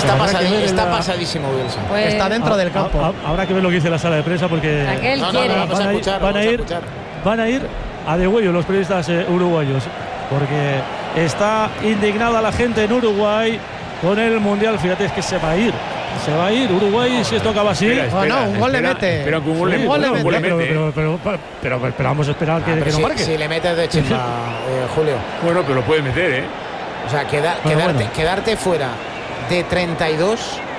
Está pasadísimo Bielsa. Pues, está dentro del campo. Habrá que ver lo que dice la sala de prensa porque van a ir a degüello los periodistas uruguayos, porque está indignada la gente en Uruguay con el Mundial. Fíjate, es que se va a ir Uruguay si esto acaba así. Un gol le mete. Pero que un gol le mete. Pero vamos a esperar que no marque. Si le metes de chimba, Julio. Bueno, pero lo puede meter, ¿eh? O sea, quedarte fuera de 32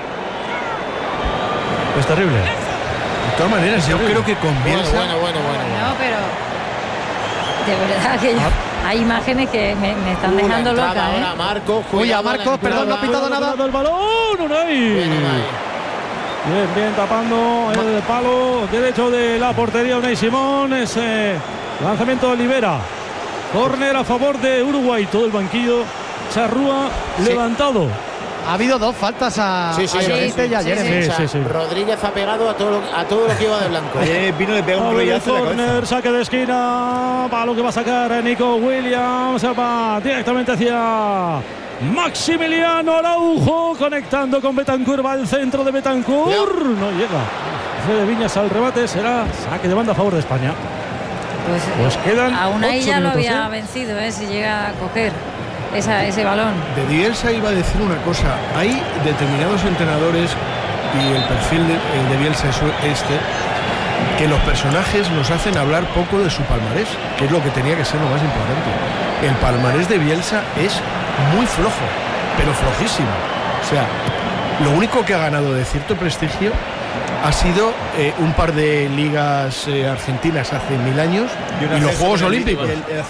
es terrible. De todas maneras, yo creo que con Bielsa. Bueno. No, pero de verdad que hay imágenes que me están dejando loca, ¿eh? Ahora Marcos, perdón, no ha pitado nada. El balón, Unai. Bien tapando el palo derecho de la portería Unai Simón. Ese lanzamiento libera. Córner a favor de Uruguay. Todo el banquillo. Charrúa levantado. Ha habido 2 faltas a Llorente y a Jeremy. Sí. Rodríguez ha pegado a todo lo que iba de blanco. Vino le pega un rollazo en la cabeza. Saque de esquina. Palo que va a sacar Nico Williams. Va directamente hacia Maximiliano Araujo. Conectando con Betancur. Va al centro de Betancur. No llega. Fede Viñas al rebate. Será saque de banda a favor de España. Pues quedan. Aún ahí ya minutos, lo había vencido, si llega a coger ese balón. De Bielsa iba a decir una cosa. Hay determinados entrenadores, y el perfil de Bielsa es que los personajes nos hacen hablar poco de su palmarés, que es lo que tenía que ser lo más importante. El palmarés de Bielsa es muy flojo, pero flojísimo. O sea, lo único que ha ganado de cierto prestigio ha sido un par de ligas argentinas hace 1000 años y los Juegos Olímpicos.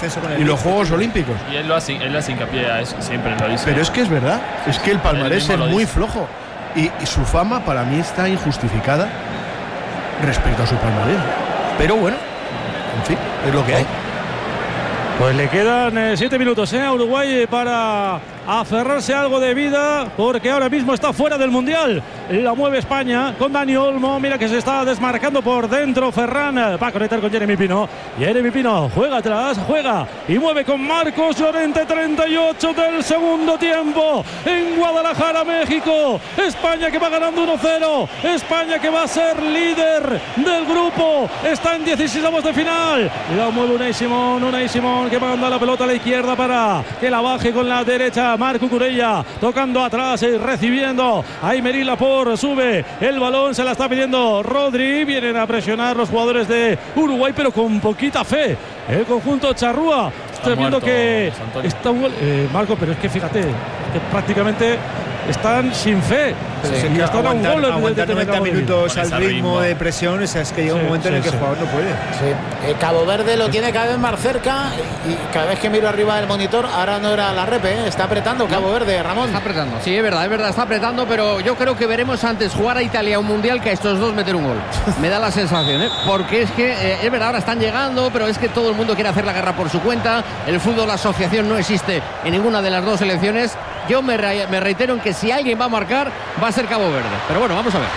Y él lo hace hincapié a eso, siempre lo dice. Pero es que es verdad, es que el palmarés es muy flojo y su fama para mí está injustificada respecto a su palmarés. Pero bueno, en fin, es lo que hay. Pues le quedan 7 minutos a Uruguay para aferrarse a algo de vida, porque ahora mismo está fuera del Mundial. La mueve España con Dani Olmo. Mira que se está desmarcando por dentro. Ferran va a conectar con Jeremy Pino. Jeremy Pino juega atrás, juega y mueve con Marcos Llorente. 38 del segundo tiempo en Guadalajara, México. España que va ganando 1-0. España que va a ser líder del grupo. Está en 16avos de final. La mueve Unai Simón que manda la pelota a la izquierda para que la baje con la derecha. Marco Curella tocando atrás y recibiendo. Ahí Merila sube el balón, se la está pidiendo Rodri. Vienen a presionar los jugadores de Uruguay, pero con poquita fe. El conjunto Charrúa. Estoy viendo que está un gol. Marco, pero es que fíjate, que prácticamente están sin fe. Y están aguantar 90 minutos al ritmo de presión. Es que llega un momento en el que el jugador no puede. Cabo Verde lo tiene cada vez más cerca y cada vez que miro arriba del monitor, ahora no era la repe, está apretando Cabo Verde, Ramón. Está apretando, sí, es verdad, está apretando, pero yo creo que veremos antes jugar a Italia un mundial que a estos dos meter un gol. Me da la sensación, porque es que es verdad, ahora están llegando, pero es que todo el mundo quiere hacer la guerra por su cuenta. El fútbol, la asociación no existe en ninguna de las dos selecciones. Yo me reitero en que si alguien va a marcar, va a ser Cabo Verde. Pero bueno, vamos a ver.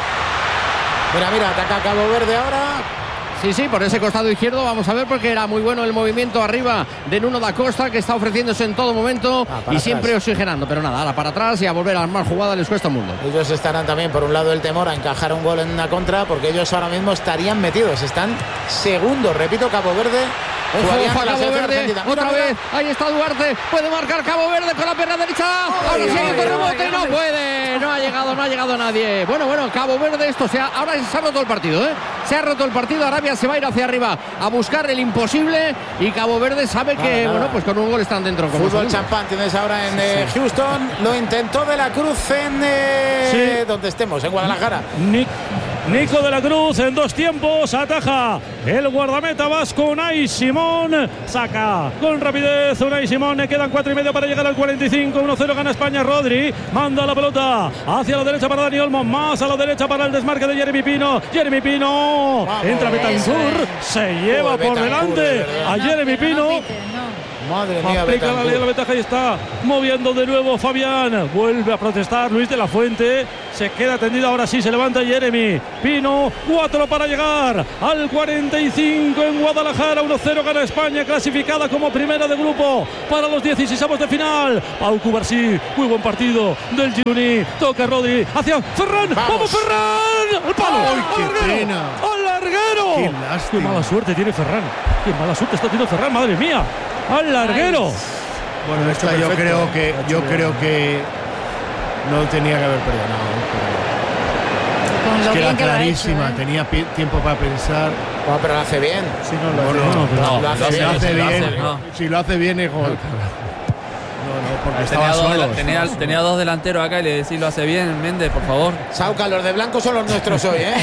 Mira, ataca Cabo Verde ahora. Sí, por ese costado izquierdo, vamos a ver, porque era muy bueno el movimiento arriba de Nuno da Costa, que está ofreciéndose en todo momento y siempre oxigenando, pero nada, ahora para atrás y a volver a armar jugada les cuesta un mundo. Ellos estarán también, por un lado, el temor a encajar un gol en una contra, porque ellos ahora mismo estarían metidos, están segundos, repito, Cabo Verde. Ojo a Cabo Verde, otra vez, ahí está Duarte, puede marcar Cabo Verde con la pierna derecha, ahora sí, con rebote, no puede, no ha llegado nadie. Bueno, Cabo Verde, ahora se ha roto el partido, se ha roto el partido. Arabia se va a ir hacia arriba a buscar el imposible y Cabo Verde sabe que, pues con un gol están dentro. Fútbol champán tienes ahora en Houston, lo intentó De la Cruz en donde estemos, en Guadalajara. Nico de la Cruz en 2 tiempos ataja el guardameta vasco Unai Simón, saca con rapidez Unai Simón, le quedan 4:30 para llegar al 45. 1-0 gana España. Rodri manda la pelota hacia la derecha para Dani Olmo, más a la derecha para el desmarque de Jeremy Pino. Entra Betancur, se lleva por delante a Jeremy Pino. Madre mía, aplica la ley de la ventaja y está moviendo de nuevo Fabián. Vuelve a protestar Luis de la Fuente. Se queda tendido, ahora sí se levanta Jeremy Pino. 4 para llegar al 45 en Guadalajara. 1-0 gana España, clasificada como primera de grupo para los 16avos de final. Pau Cubarsí, muy buen partido del Gironi. Toca Rodri hacia Ferran. ¡Vamos Ferran! ¡Al palo! ¡Ay, qué pena! ¡Al larguero! ¡Qué lástima! ¡Qué mala suerte tiene Ferran! ¡Qué mala suerte está teniendo Ferran! ¡Madre mía! ¡Al larguero! Bueno, esta yo creo que no tenía que haber perdonado. Es que era clarísima, tenía tiempo para pensar. Oh, pero lo hace bien. Si no lo hace bien. Si lo hace bien es gol. Porque estaba tenía dos delanteros acá y le decís lo hace bien, Méndez, por favor. Sauca, los de blanco son los nuestros hoy, ¿eh?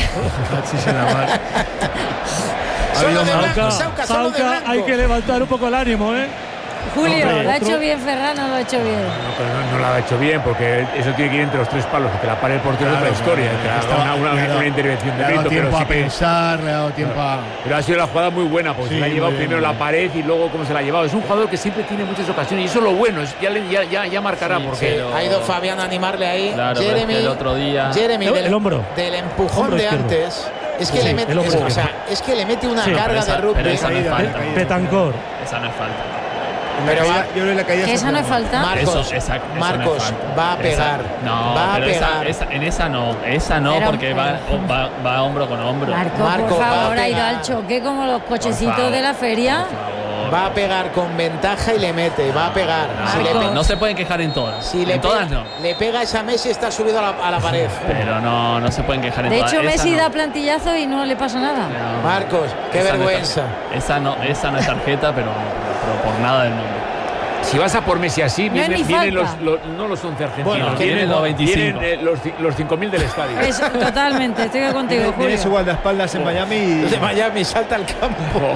Son los de blanco, Sauca, hay que levantar un poco el ánimo, ¿eh? Julio, ¿lo ha hecho bien Ferran o lo ha hecho bien? No lo ha hecho bien, porque eso tiene que ir entre los 3 palos, que te la pare el portero de otra historia. Una intervención de le ha dado tiempo a sí pensar, le ha dado tiempo a... Pero ha sido la jugada muy buena, porque se la ha llevado primero la pared y luego cómo se la ha llevado. Es un jugador que siempre tiene muchas ocasiones y eso es lo bueno, ya marcará, porque ha ido Fabián a animarle ahí. Claro, Jeremy, el otro día. Jeremy el hombro. Del empujón de antes. Es que, le mete, es que le mete una carga de rugby. Esa no es falta. Petancor. Esa no es falta. Pero yo creo que la caída ¿Esa no es falta? Marcos, Marcos va a pegar. Va a pegar. En esa no, pero porque va hombro con hombro. Marco, por favor, ha ido al choque como los cochecitos de la feria. Va a pegar con ventaja y le mete, va a pegar. No se pueden quejar en todas. Si en todas no. Le pega esa Messi, está subido a la pared. Pero no se pueden quejar en todas. De hecho, Messi da plantillazo y no le pasa nada. No. Marcos, qué vergüenza. Esa no es tarjeta, pero por nada del mundo. Si vas a por Messi así, vienen no los 11 argentinos, bueno, vienen los 25. Vienen los 5.000 del estadio. Eso, totalmente, estoy contigo, Julio. Tienes su guardaespaldas en Miami y... De Miami salta al campo.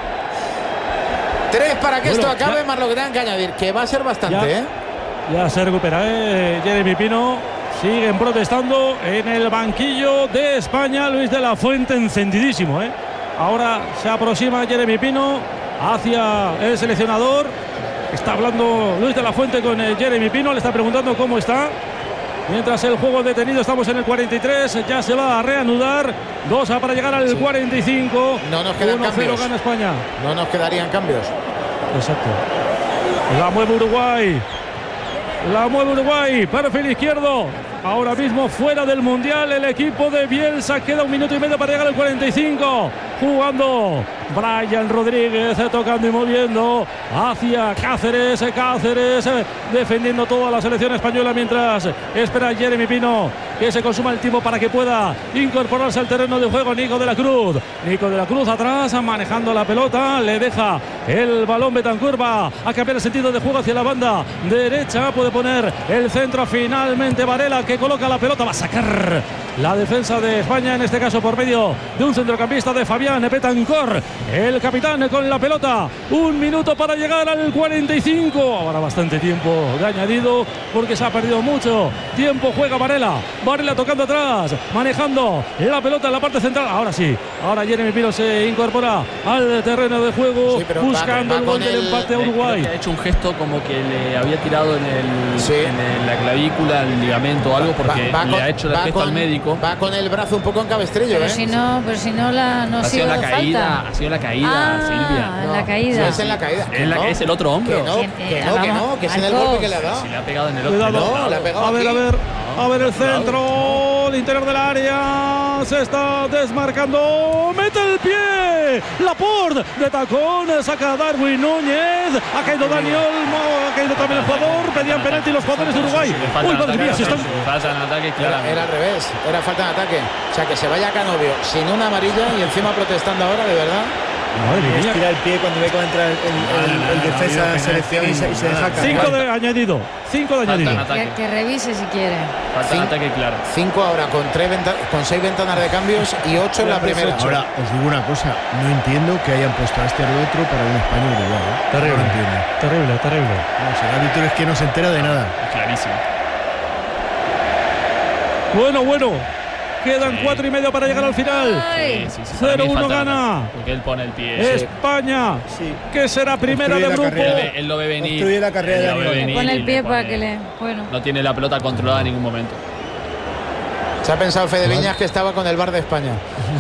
3 para que esto acabe, más lo que tengan que añadir, que va a ser bastante, Ya se recupera, Jeremy Pino. Siguen protestando en el banquillo de España. Luis de la Fuente encendidísimo, Ahora se aproxima Jeremy Pino hacia el seleccionador. Está hablando Luis de la Fuente con Jeremy Pino. Le está preguntando cómo está. Mientras el juego detenido, estamos en el 43. Ya se va a reanudar. 2 para llegar al 45. No nos quedan cambios. Gana España. No nos quedarían cambios. Exacto. La mueve Uruguay. Perfil izquierdo. Ahora mismo fuera del Mundial el equipo de Bielsa. Queda 1 minuto y medio para llegar al 45. Jugando Brian Rodríguez, tocando y moviendo hacia Cáceres. Cáceres defendiendo toda la selección española mientras espera Jeremy Pino que se consuma el tiempo para que pueda incorporarse al terreno de juego. Nico de la Cruz atrás, manejando la pelota. Le deja el balón Betancur. Va a cambiar el sentido de juego hacia la banda derecha. Puede poner el centro finalmente Varela, que coloca la pelota. Va a sacar la defensa de España, en este caso por medio de un centrocampista de Fabián Betancur, el capitán con la pelota. 1 minuto para llegar al 45. Ahora bastante tiempo de añadido porque se ha perdido mucho tiempo. Juega Varela tocando atrás, manejando la pelota en la parte central. Ahora sí, ahora Jeremy Pino se incorpora al terreno de juego, buscando el gol del empate a Uruguay. Ha hecho un gesto como que le había tirado en la clavícula, el ligamento o algo, porque le ha hecho el gesto al médico. Va con el brazo un poco en cabestrillo. Pero si no ha sido la caída. Ha sido la caída, Silvia. La caída. Es en la caída. Es el otro hombro. Que es en el golpe que le ha dado. Si le ha pegado en el otro. Cuidado. Le ha pegado A ver el centro, el interior del área, se está desmarcando, mete el pie, Laporte de tacón, saca a Darwin Núñez, ha caído Dani Olmo, ha caído también el jugador, pedían penalti los jugadores de Uruguay. Uy, madre mía, si están... Falta en ataque, claro. Era al revés, era falta en ataque. O sea, que se vaya Canovio sin una amarilla y encima protestando ahora, de verdad. Madre mía. Tira el pie cuando ve cómo entra el defensa de selección y se deja caer. 5 de añadido. Que revise si quiere. Falta en ataque, claro. 5 ahora con 6 ventanas de cambios y 8 en la primera. Ahora, os digo una cosa. No entiendo que hayan puesto a este árbitro para un España Uruguay. Terrible. No entiendo. Terrible. No, el árbitro es que no se entera de nada. Clarísimo. Bueno. Quedan 4 y medio para llegar al final. 0-1 gana. Porque él pone el pie. España, que será primera de grupo. Él lo ve venir. Construye la carrera de Pone el pie para que le... Bueno. No tiene la pelota controlada en ningún momento. Se ha pensado Fede Viñas que estaba con el VAR de España.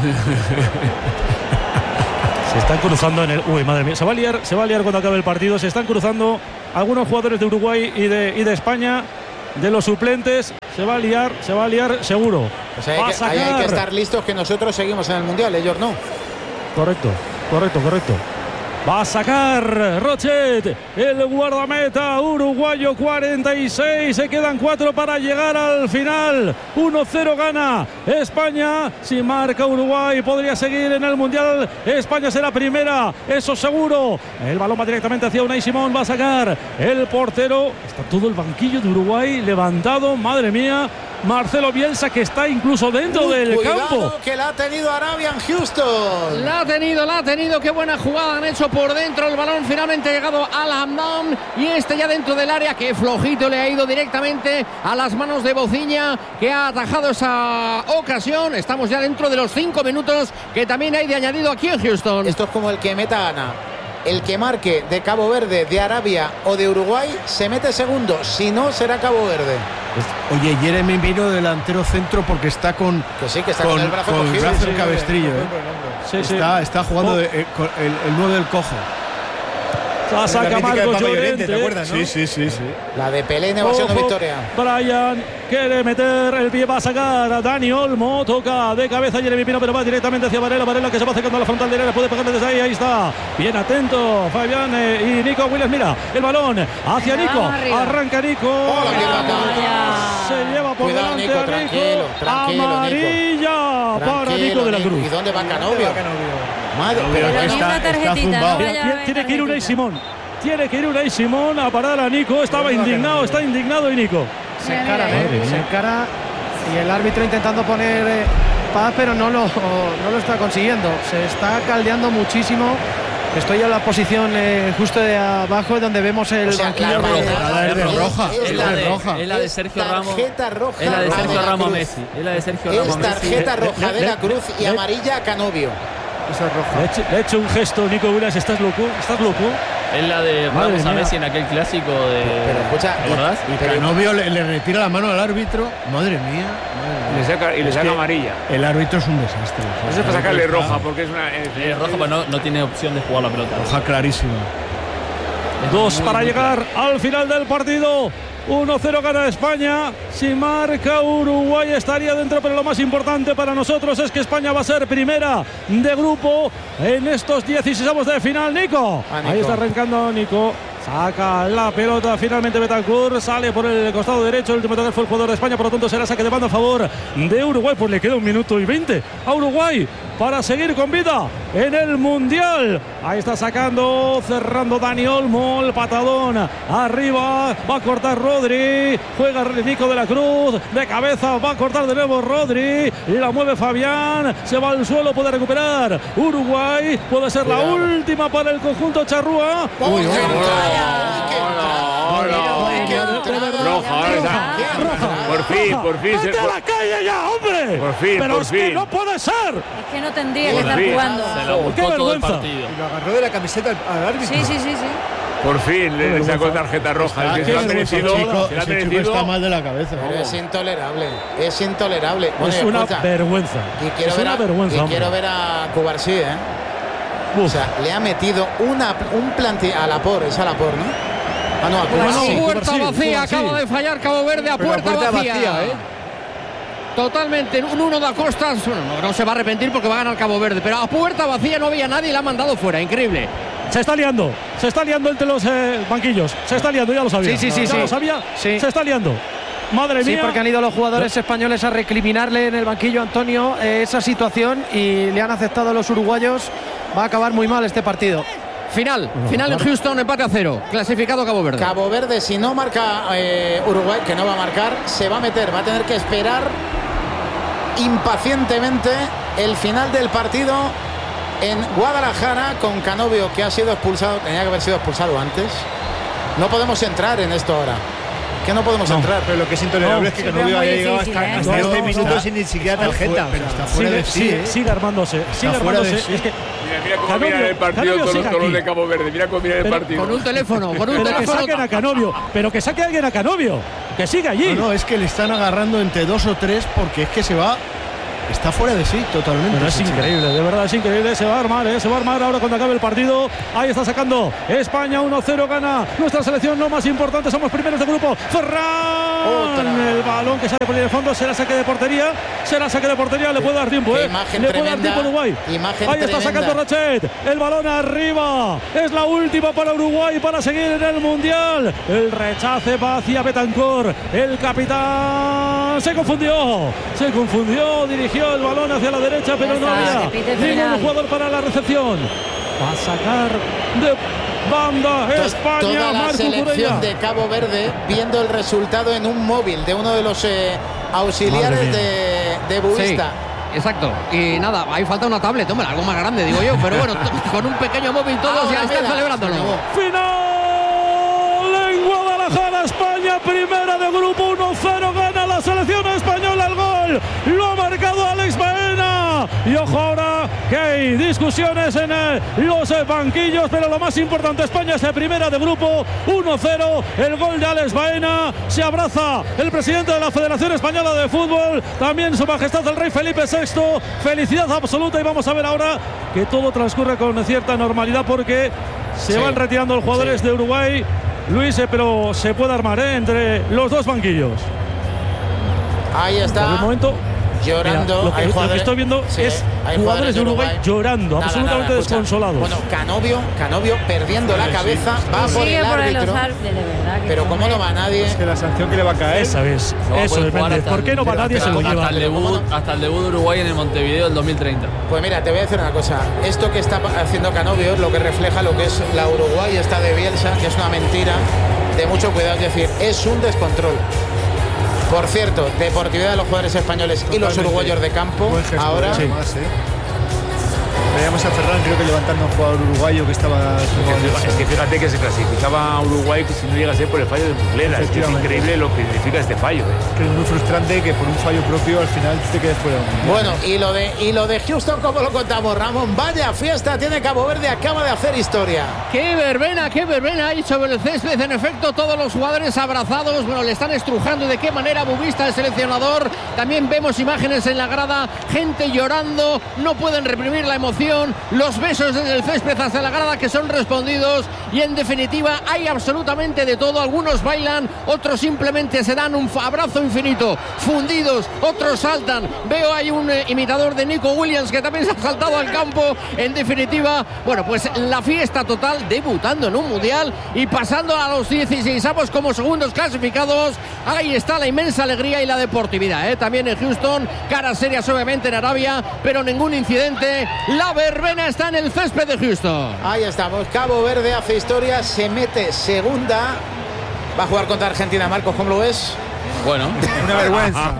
Se están cruzando en el... Uy, madre mía. Se va a liar cuando acabe el partido. Se están cruzando algunos jugadores de Uruguay y de España, de los suplentes. Se va a liar seguro. O sea, ahí hay que estar listos, que nosotros seguimos en el Mundial, ellos no. Correcto. Va a sacar Rochet, el guardameta uruguayo, 46. Se quedan 4 para llegar al final. 1-0 gana España. Si marca Uruguay, podría seguir en el Mundial. España será primera, eso seguro. El balón va directamente hacia Unai Simón. Va a sacar el portero. Está todo el banquillo de Uruguay levantado. Madre mía. Marcelo Bielsa, que está incluso dentro del campo. Que la ha tenido Arabia en Houston. La ha tenido. Qué buena jugada han hecho por dentro. El balón finalmente ha llegado al Hamdan. Y ya dentro del área. Qué flojito le ha ido directamente a las manos de Bociña, que ha atajado esa ocasión. Estamos ya dentro de los 5 minutos que también hay de añadido aquí en Houston. Esto es como el que meta Ana. El que marque de Cabo Verde, de Arabia o de Uruguay se mete segundo. Si no, será Cabo Verde. Oye, Jeremy vino delantero centro porque está con el brazo cogido. El cabestrillo. Está jugando el 9 del cojo. La saca Marcos Llorente. ¿Te acuerdas, no? Sí. La de Pelé en evasión de victoria. Brian quiere meter el pie, va a sacar a Dani Olmo. Toca de cabeza Jeremy Pino, pero va directamente hacia Varela, que se va acercando a la frontal de área. Puede pegarle desde ahí. Ahí está. Bien atento Fabián y Nico Williams. Mira el balón hacia Nico. Arranca Nico. Se lleva por delante Nico, a Nico. Amarilla para Nico de la Cruz. ¿Y dónde va Canovio? Madre, pero está zumbado. Tiene que ir Unai Simón. A parar a Nico. Está indignado y Nico. Se encara y el árbitro intentando poner paz, pero no lo está consiguiendo. Se está caldeando muchísimo. Estoy en la posición justo de abajo, donde vemos el banquillo roja. Es la de Sergio Ramos. Tarjeta roja. Es la de Sergio Ramos Messi. Es tarjeta roja de la Cruz y amarilla a Canovio. Esa es roja. Le ha hecho un gesto Nico Williams. ¿Estás loco? Es la de Ramos a Messi en aquel clásico de... Pero escucha, ¿verdad? Y Canovio le retira la mano al árbitro. Madre mía. Le saca amarilla. El árbitro es un desastre. Eso es para sacarle roja, porque es una... roja, pero no tiene opción de jugar la pelota. Roja clarísima. 2 para llegar al final del partido. 1-0 gana España. Si marca Uruguay estaría dentro, pero lo más importante para nosotros es que España va a ser primera de grupo en estos 16avos de final. Nico. Ahí está arrancando Nico. Saca la pelota finalmente Betancourt, sale por el costado derecho. El último toque fue el jugador de España, por lo tanto será saque de banda a favor de Uruguay. Pues le queda 1 minuto y 20 a Uruguay para seguir con vida en el Mundial. Ahí está cerrando Dani Olmo, el patadón arriba, va a cortar Rodri, juega Nico de la Cruz, de cabeza va a cortar de nuevo Rodri, la mueve Fabián, se va al suelo, puede recuperar Uruguay, puede ser la última para el conjunto charrúa. Roja. Por fin. ¡Vete a la calle ya, hombre! Por fin. Es que no puede ser. Es que no tendría que estar jugando. Se lo buscó todo el partido. Y lo agarró de la camiseta al árbitro. Sí. Por fin le sacó tarjeta roja. El que se la ha merecido. Ese chico está mal de la cabeza. Es intolerable. Bueno, es una vergüenza. Y quiero ver a Cubarsí, O sea, le ha metido un plantilla a Laporte, es a Laporte, ¿no? Puerta vacía, acaba de fallar Cabo Verde a puerta vacía. Totalmente, un 1 da Costa. No se va a arrepentir porque va a ganar Cabo Verde, pero a puerta vacía no había nadie y la ha mandado fuera, increíble. Se está liando entre los banquillos. Se está liando, ya lo sabía. Sí. ¿Lo sabía? Sí. Se está liando. Madre mía. Sí, porque han ido los jugadores españoles a recriminarle en el banquillo a Antonio esa situación y le han aceptado los uruguayos. Va a acabar muy mal este partido. Final en Houston, empate a 0. Clasificado Cabo Verde. Cabo Verde, si no marca Uruguay, que no va a marcar, se va a meter. Va a tener que esperar impacientemente el final del partido en Guadalajara con Canovio, que ha sido expulsado. Tenía que haber sido expulsado antes. No podemos entrar en esto ahora. que no podemos entrar. Pero lo que es intolerable es que Canovio haya llegado hasta este minuto sin ni siquiera tarjeta. Pero está fuera de sí. Sigue armándose. Es que mira cómo mira el partido todos los de Cabo Verde. Mira cómo mira el partido. Con un teléfono. Que saquen a Canovio. Pero que saque a alguien a Canovio. Que siga allí. No, es que le están agarrando entre 2 o 3 porque es que se va. Está fuera de sí, totalmente. Pero es increíble, de verdad es increíble. Se va a armar ahora cuando acabe el partido. Ahí está sacando España 1-0. Gana nuestra selección, lo más importante. Somos primeros de grupo. Ferran. El balón que sale por el fondo. Será saque de portería. Le puede dar tiempo, Le puede dar tiempo a Uruguay. Ahí está sacando Rachet. El balón arriba. Es la última para Uruguay para seguir en el Mundial. El rechace va hacia Betancourt. El capitán se confundió. Dirigió el balón hacia la derecha, pero no había ningún jugador para la recepción. Va a sacar de banda España. Toda la Marco selección Curella de Cabo Verde viendo el resultado en un móvil de uno de los auxiliares de Buista. Sí. Exacto, y nada, ahí falta una tablet, hombre, algo más grande, digo yo, pero bueno, con un pequeño móvil todos ya están celebrándolo. Final en Guadalajara, España, primera de grupo, 1-0, gana la selección española. El gol lo ha marcado Alex Baena. Y ojo ahora que hay discusiones en los banquillos, pero lo más importante, España es primera de grupo, 1-0, el gol de Alex Baena. Se abraza el presidente de la Federación Española de Fútbol, también su majestad el rey Felipe VI. Felicidad absoluta, y vamos a ver ahora que todo transcurre con cierta normalidad porque se van retirando los jugadores de Uruguay, Luis, pero se puede armar entre los dos banquillos. Ahí está. Por el momento llorando. Mira, lo que estoy viendo es jugadores de Uruguay llorando, absolutamente desconsolados. Bueno, Canovio perdiendo la cabeza, va por el árbitro. Pero cómo no va nadie. Es que la sanción que le va a caer. Eso es Méndez. ¿Por qué no va nadie? Se lo lleva. Hasta el debut de Uruguay en el Montevideo del 2030. Pues mira, te voy a decir una cosa. Esto que está haciendo Canovio es lo que refleja lo que es la Uruguay esta de Bielsa, que es una mentira de mucho cuidado. Es decir, es un descontrol. Por cierto, deportividad de los jugadores españoles y los uruguayos de campo. Ahora sí. Veíamos a Ferran, creo que levantando a un jugador uruguayo que estaba. Es que fíjate que se clasificaba a Uruguay que si no llega a ser por el fallo de Muslera. Es que es increíble lo que significa este fallo. Que es muy frustrante que por un fallo propio al final te quedes fuera. Bueno, y lo de Houston, ¿cómo lo contamos, Ramón? Vaya fiesta tiene Cabo Verde, acaba de hacer historia. ¡Qué verbena hay sobre el césped! En efecto, todos los jugadores abrazados, bueno, le están estrujando, y de qué manera Bubista, el seleccionador. También vemos imágenes en la grada, gente llorando, no pueden reprimir la emoción. Los besos desde el césped hasta la grada que son respondidos, y en definitiva hay absolutamente de todo. Algunos bailan, otros simplemente se dan un abrazo infinito, fundidos, otros saltan. Veo hay un imitador de Nico Williams que también se ha saltado al campo. En definitiva, bueno, pues la fiesta total, debutando en un mundial y pasando a los 16avos como segundos clasificados. Ahí está la inmensa alegría y la deportividad, también en Houston, caras serias obviamente en Arabia, pero ningún incidente. La verbena está en el césped de Houston. Ahí estamos, Cabo Verde hace historia, se mete segunda, va a jugar contra Argentina. Marcos, ¿cómo lo ves? Bueno, una vergüenza.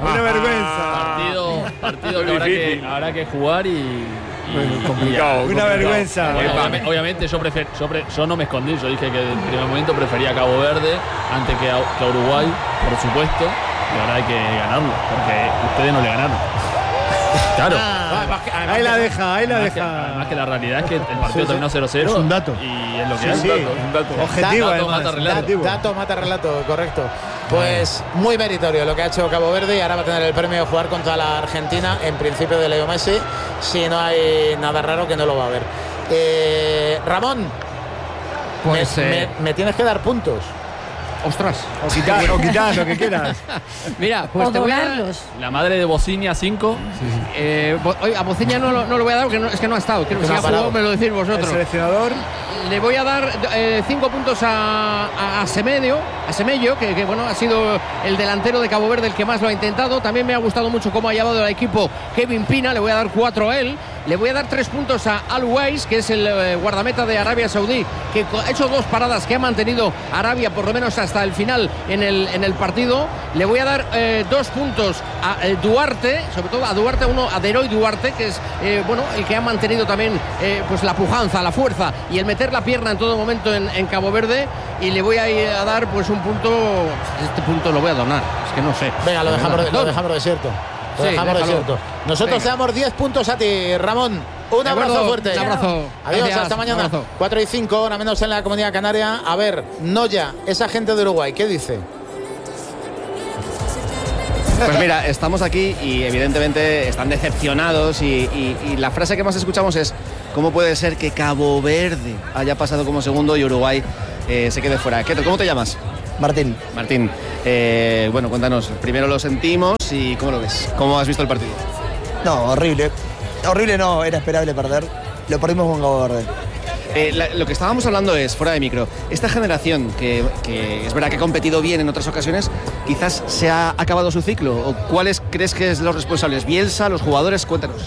Partido que habrá que jugar y complicado. Una vergüenza. Obviamente yo no me escondí, yo dije que en primer momento prefería a Cabo Verde antes que a Uruguay, por supuesto, y ahora hay que ganarlo, porque ustedes no le ganaron. Claro. Ahí la deja. Además que la realidad es que el partido terminó 0-0. Es un dato. Y es lo que es. Un dato. Objetivo, dato mata relato, correcto. Pues muy meritorio lo que ha hecho Cabo Verde, y ahora va a tener el premio de jugar contra la Argentina, en principio de Leo Messi, si no hay nada raro que no lo va a ver. Ramón, pues me tienes que dar puntos. Ostras. O quitar lo que quieras. Mira, pues te voy a dar la madre de Bociña 5. A Bociña no lo voy a dar porque es que no ha estado. Creo que si ha jugado me lo decís vosotros. El seleccionador. Le voy a dar 5 puntos a Semello, que bueno, ha sido el delantero de Cabo Verde el que más lo ha intentado. También me ha gustado mucho cómo ha llevado el equipo Kevin Pina. Le voy a dar 4 a él. Le voy a dar 3 puntos a Al Weiss, que es el guardameta de Arabia Saudí, que ha hecho 2 paradas que ha mantenido Arabia por lo menos hasta el final en el partido. Le voy a dar 2 puntos a Duarte, sobre todo a Duarte, a Deroy Duarte, que es el que ha mantenido también pues la pujanza, la fuerza y el meter la pierna en todo momento en Cabo Verde y le voy a ir a dar pues un punto. Este punto lo voy a donar, es que no sé. Venga, lo dejamos desierto. Lo dejamos desierto. Nosotros te damos 10 puntos a ti, Ramón. Un abrazo fuerte. Un abrazo. Adiós, Gracias, hasta mañana. 4:05, hora menos en la Comunidad Canaria. A ver, Noya, esa gente de Uruguay, ¿qué dice? Pues mira, estamos aquí y evidentemente están decepcionados y la frase que más escuchamos es: ¿cómo puede ser que Cabo Verde haya pasado como segundo y Uruguay se quede fuera? ¿Cómo te llamas? Martín. Martín, bueno, cuéntanos, primero lo sentimos y ¿cómo lo ves? ¿Cómo has visto el partido? No, horrible. Horrible no, era esperable perder. Lo perdimos con Cabo Verde. Lo que estábamos hablando es, fuera de micro, esta generación que es verdad que ha competido bien en otras ocasiones, quizás se ha acabado su ciclo. ¿O cuáles crees que es los responsables? ¿Bielsa, los jugadores? Cuéntanos.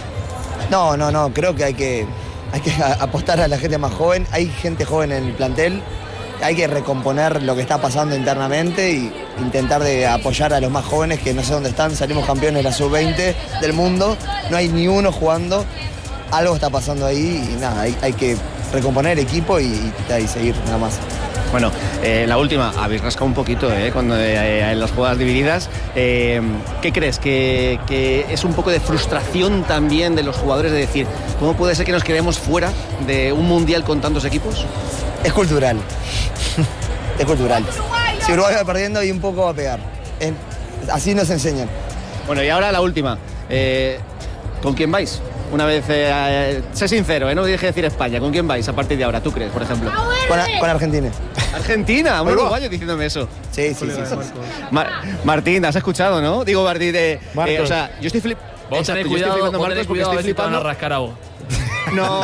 No, creo que hay que apostar a la gente más joven. Hay gente joven en el plantel. Hay que recomponer lo que está pasando internamente y intentar de apoyar a los más jóvenes que no sé dónde están. Salimos campeones de la sub-20 del mundo. No hay ni uno jugando. Algo está pasando ahí y nada, hay que recomponer equipo y seguir nada más. Bueno, la última, habéis rascado un poquito cuando en las jugadas divididas. ¿Qué crees? ¿Que es un poco de frustración también de los jugadores de decir, ¿cómo puede ser que nos quedemos fuera de un mundial con tantos equipos? Es cultural. Es cultural. Si Uruguay va perdiendo y un poco va a pegar. Así nos enseñan. Bueno, y ahora la última. ¿Con quién vais? Una vez, sé sincero, no dije decir España. ¿Con quién vais a partir de ahora, tú crees, por ejemplo? Con Argentina. ¿Argentina? Un uruguayo diciéndome eso. Sí. Martín, has escuchado, ¿no? Digo, Martín, o sea, yo estoy flipando. Vos tenés cuidado, a ver si te van a rascar a vos. No.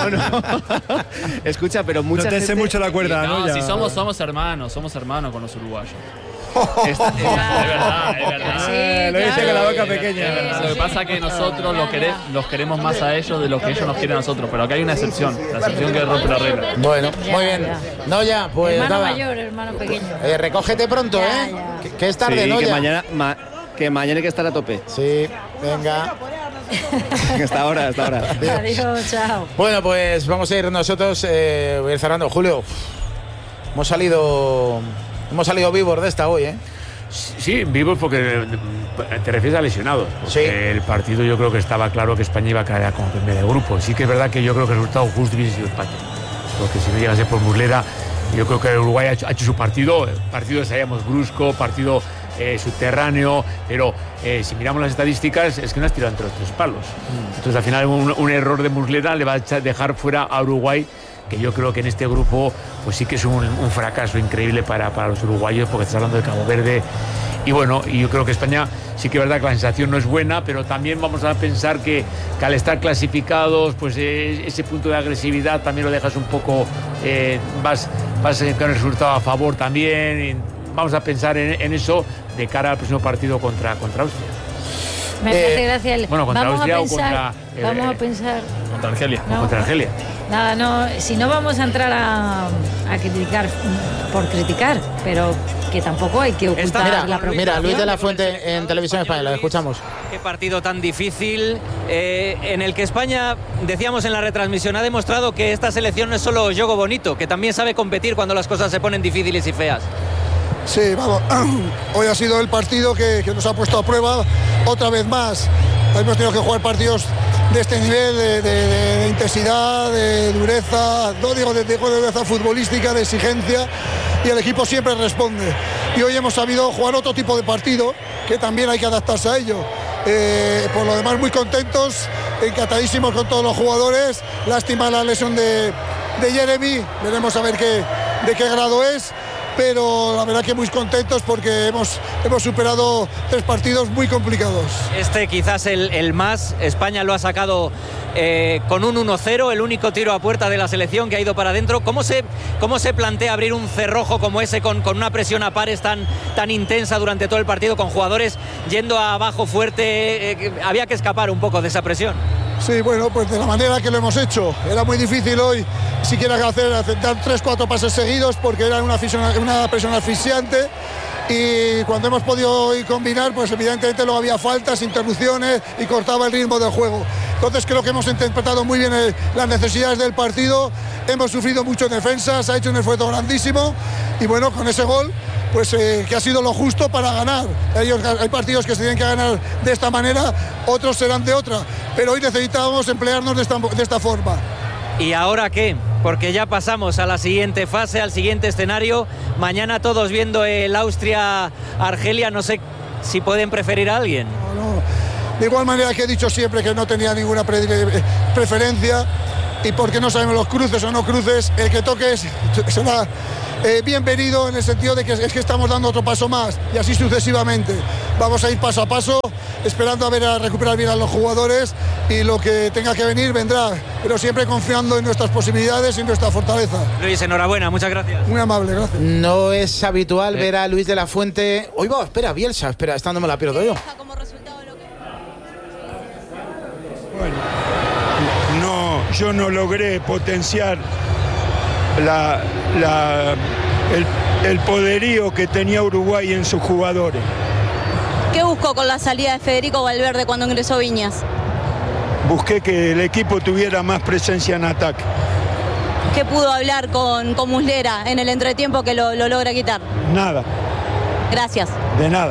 Escucha, pero mucha gente... No te sé mucho la cuerda, ¿no? Si somos hermanos con los uruguayos. Es verdad. Sí, lo dice con la boca pequeña. Lo que pasa es que nosotros los queremos más a ellos de lo que ellos nos quieren a nosotros. Pero acá hay una excepción. La excepción que rompe la regla. Bueno, muy bien. No, ya, pues hermano nada. mayor, hermano pequeño. Recógete pronto, que es tarde, sí, ¿no? Que mañana hay que estar a tope. Sí, venga. Hasta ahora. Adiós, chao. Bueno, pues vamos a ir nosotros. Voy a ir cerrando. Julio, hemos salido vivos de esta hoy, ¿eh? Sí, vivos porque te refieres a lesionados. Sí. El partido yo creo que estaba claro que España iba a caer como primera de grupo. Sí que es verdad que yo creo que el resultado justo hubiese sido empate. Porque si no llegase por Muslera, yo creo que Uruguay ha hecho su partido. El partido sabíamos brusco, partido subterráneo, pero si miramos las estadísticas es que no has tirado entre los tres palos. Entonces al final un error de Muslera le va a dejar fuera a Uruguay, que yo creo que en este grupo pues sí que es un fracaso increíble para los uruguayos, porque estás hablando de Cabo Verde. Y bueno, y yo creo que España sí que es verdad que la sensación no es buena, pero también vamos a pensar que al estar clasificados, pues ese punto de agresividad también lo dejas un poco, vas con el resultado a favor también. Y vamos a pensar en eso de cara al próximo partido contra Austria. Me hace gracia. Bueno, contra vamos Austria a pensar, vamos a pensar. Contra Argelia. No. Contra Argelia. Nada, no, si no vamos a entrar a criticar por criticar, pero que tampoco hay que ocultar la preocupación. Mira, Luis de la Fuente en Televisión Española, escuchamos. Qué partido tan difícil, en el que España, decíamos en la retransmisión, ha demostrado que esta selección no es solo juego bonito, que también sabe competir cuando las cosas se ponen difíciles y feas. Sí, vamos, hoy ha sido el partido que nos ha puesto a prueba otra vez más. Hemos tenido que jugar partidos de este nivel, de intensidad, de dureza, no digo de dureza futbolística, de exigencia, y el equipo siempre responde. Y hoy hemos sabido jugar otro tipo de partido, que también hay que adaptarse a ello. Por lo demás, muy contentos, encantadísimos con todos los jugadores. Lástima la lesión de Jeremy, veremos a ver de qué grado es. Pero la verdad que muy contentos porque hemos superado 3 partidos muy complicados. Este quizás el más, España lo ha sacado con un 1-0, el único tiro a puerta de la selección que ha ido para adentro. ¿Cómo se plantea abrir un cerrojo como ese con una presión a pares tan intensa durante todo el partido, con jugadores yendo abajo fuerte? Había que escapar un poco de esa presión. Sí, bueno, pues de la manera que lo hemos hecho. Era muy difícil hoy siquiera dar 3-4 pases seguidos porque era una presión asfixiante, y cuando hemos podido combinar, pues evidentemente luego había faltas, interrupciones y cortaba el ritmo del juego. Entonces creo que hemos interpretado muy bien las necesidades del partido, hemos sufrido mucho en defensa, se ha hecho un esfuerzo grandísimo y bueno, con ese gol pues que ha sido lo justo para ganar. Hay partidos que se tienen que ganar de esta manera, otros serán de otra, pero hoy necesitábamos emplearnos de esta forma. ¿Y ahora qué? Porque ya pasamos a la siguiente fase, al siguiente escenario. Mañana todos viendo el Austria-Argelia, no sé si pueden preferir a alguien. No. De igual manera que he dicho siempre que no tenía ninguna preferencia, y porque no sabemos los cruces o no cruces, el que toque será bienvenido, en el sentido de que es que estamos dando otro paso más, y así sucesivamente. Vamos a ir paso a paso, esperando a recuperar bien a los jugadores, y lo que tenga que venir vendrá, pero siempre confiando en nuestras posibilidades y en nuestra fortaleza. Luis, enhorabuena, muchas gracias. Muy amable, gracias. No es habitual ver a Luis de la Fuente. Oiga, espera, Bielsa, espera, esta no me la pierdo yo. No, yo no logré potenciar el poderío que tenía Uruguay en sus jugadores. ¿Qué buscó con la salida de Federico Valverde cuando ingresó Viñas? Busqué que el equipo tuviera más presencia en ataque. ¿Qué pudo hablar con Muslera en el entretiempo que lo logra quitar? Nada. Gracias. De nada.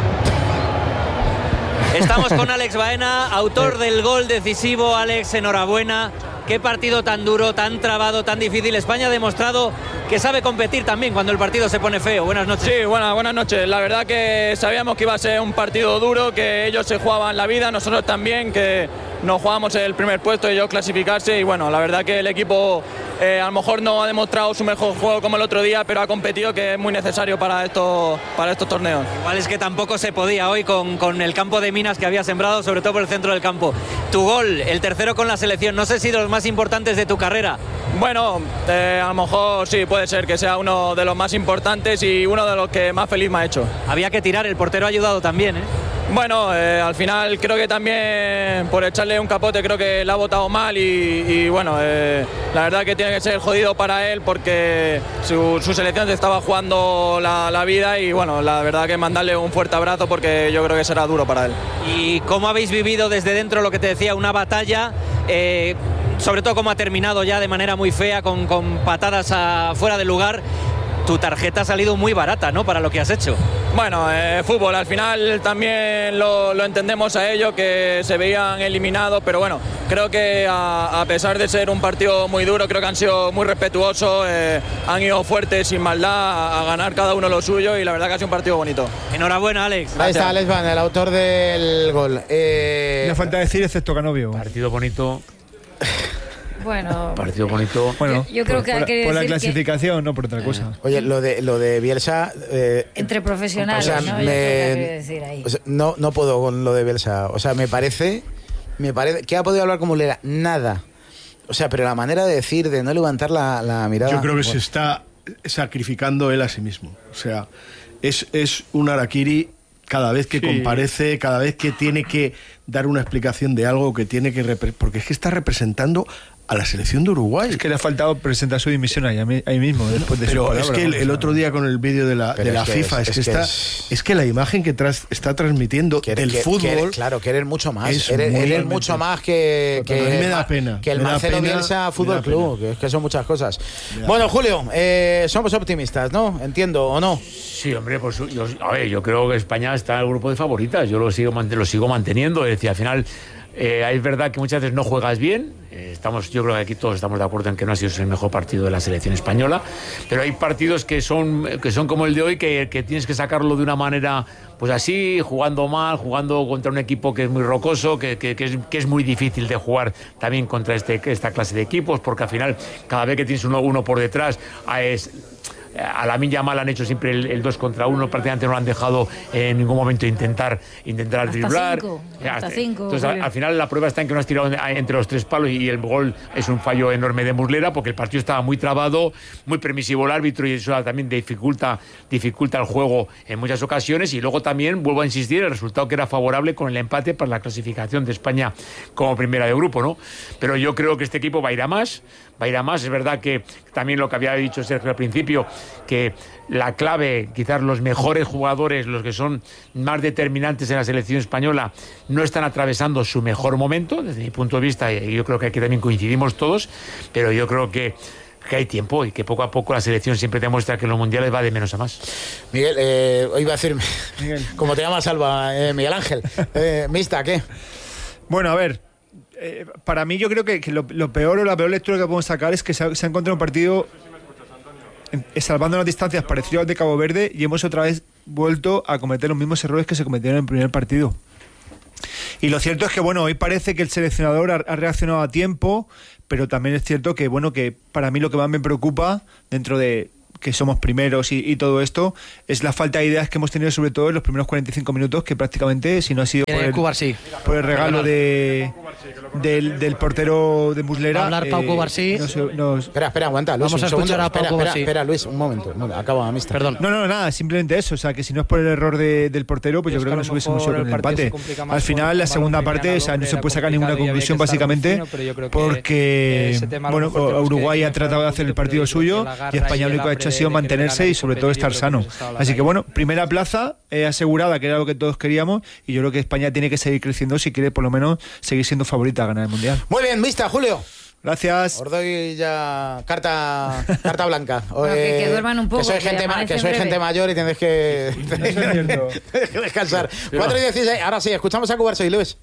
Estamos con Alex Baena, autor del gol decisivo. Alex, enhorabuena. Qué partido tan duro, tan trabado, tan difícil. España ha demostrado que sabe competir también cuando el partido se pone feo. Buenas noches. Sí, buenas noches. La verdad que sabíamos que iba a ser un partido duro, que ellos se jugaban la vida, nosotros también, que nos jugábamos el primer puesto y ellos clasificarse. Y bueno, la verdad que el equipo a lo mejor no ha demostrado su mejor juego como el otro día, pero ha competido, que es muy necesario para estos torneos. Igual es que tampoco se podía hoy con el campo de minas que había sembrado, sobre todo por el centro del campo. Tu gol, el tercero con la selección, no sé si de los más importantes de tu carrera. Bueno, a lo mejor sí, puede ser que sea uno de los más importantes y uno de los que más feliz me ha hecho. Había que tirar, el portero ha ayudado también, ¿eh? Bueno, al final creo que también por echarle un capote creo que la ha botado mal y bueno, la verdad que tiene que ser jodido para él porque su selección se estaba jugando la vida y bueno, la verdad que mandarle un fuerte abrazo porque yo creo que será duro para él. ¿Y cómo habéis vivido desde dentro lo que te decía, una batalla? Sobre todo cómo ha terminado ya de manera muy fea, con patadas fuera de lugar. Tu tarjeta ha salido muy barata, ¿no?, para lo que has hecho. Bueno, fútbol, al final también lo entendemos a ellos, que se veían eliminados, pero bueno, creo que a pesar de ser un partido muy duro, creo que han sido muy respetuosos, han ido fuertes, sin maldad, a ganar cada uno lo suyo y la verdad que ha sido un partido bonito. Enhorabuena, Alex. Ahí está Alex Van, el autor del gol. Me falta decir excepto Canovio. Partido bonito. Bueno, partido bonito. Bueno, yo creo que hay que por la decir clasificación, no por otra cosa. Oye, lo de Bielsa. Entre profesionales, o sea, ¿no? Yo creo que hay que decir ahí. O sea, no puedo con lo de Bielsa. O sea, me parece que ha podido hablar con Muslera. Nada. O sea, pero la manera de decir, de no levantar la mirada. Yo creo que se está sacrificando él a sí mismo. O sea, es un harakiri cada vez que comparece, cada vez que tiene que dar una explicación de algo, que tiene que porque es que está representando a la selección de Uruguay. Es que le ha faltado presentar su dimisión ahí mismo después de pero su palabra, es que el otro día con el vídeo de la FIFA es que la imagen que está transmitiendo del fútbol, claro, que eres mucho más, eres mucho más que a mí me da pena que el Marcelo Bielsa Fútbol Club, que es que son muchas cosas. Bueno, Julio, somos optimistas, ¿no? Entiendo, ¿o no? Sí, hombre, pues yo creo que España está en el grupo de favoritas. Yo lo sigo manteniendo. Es decir, al final es verdad que muchas veces no juegas bien. Yo creo que aquí todos estamos de acuerdo en que no ha sido el mejor partido de la selección española, pero hay partidos que son como el de hoy, que tienes que sacarlo de una manera pues así, jugando mal, jugando contra un equipo que es muy rocoso, que es muy difícil de jugar también contra esta clase de equipos, porque al final cada vez que tienes uno por detrás a Lamine Yamal han hecho siempre el 2 contra 1, prácticamente no lo han dejado en ningún momento intentar driblar. Hasta 5. Entonces, al final la prueba está en que no has tirado entre los 3 palos y el gol es un fallo enorme de Muslera, porque el partido estaba muy trabado, muy permisivo el árbitro, y eso también dificulta el juego en muchas ocasiones. Y luego también, vuelvo a insistir, el resultado que era favorable con el empate para la clasificación de España como primera de grupo, ¿no? Pero yo creo que este equipo va a ir a más, va a ir a más. Es verdad que también lo que había dicho Sergio al principio, que la clave, quizás los mejores jugadores, los que son más determinantes en la selección española, no están atravesando su mejor momento, desde mi punto de vista, y yo creo que aquí también coincidimos todos, pero yo creo que hay tiempo y que poco a poco la selección siempre demuestra que en los mundiales va de menos a más. Miguel, hoy iba a decir, como te llamas, Alba, Miguel Ángel, Mista, ¿qué? Bueno, a ver, para mí yo creo que lo peor o la peor lectura que podemos sacar es que se ha encontrado un partido salvando las distancias parecido al de Cabo Verde, y hemos otra vez vuelto a cometer los mismos errores que se cometieron en el primer partido. Y lo cierto es que, bueno, hoy parece que el seleccionador ha reaccionado a tiempo, pero también es cierto que, bueno, que para mí lo que más me preocupa, dentro de que somos primeros y todo esto, es la falta de ideas que hemos tenido, sobre todo en los primeros 45 minutos, que prácticamente, si no ha sido por el regalo del portero de Muslera. Va a hablar Pau Cubarsí. Espera, aguanta, Luis. Vamos a escuchar a Pau Cubarsí. Espera, Luis, un momento. Acaba, Mista. Perdón. No, nada, simplemente eso. O sea, que si no es por el error del portero, pues yo creo que nos hubiésemos ido con el empate. Al final, la segunda parte, o sea, no se puede sacar ninguna conclusión, básicamente, porque, bueno, Uruguay ha tratado de hacer el partido suyo y España lo único que ha hecho ha sido mantenerse y sobre todo estar sano. Así que, bueno, primera plaza asegurada, que era lo que todos queríamos, y yo creo que España tiene que seguir creciendo si quiere por lo menos seguir siendo favorita a ganar el Mundial. Muy bien, Mista, Julio. Gracias. Os doy ya carta blanca. Bueno, que duerman un poco. Que soy gente mayor y tendréis que descansar. 4:16. Ahora sí, escuchamos a Cubarsí, Luis.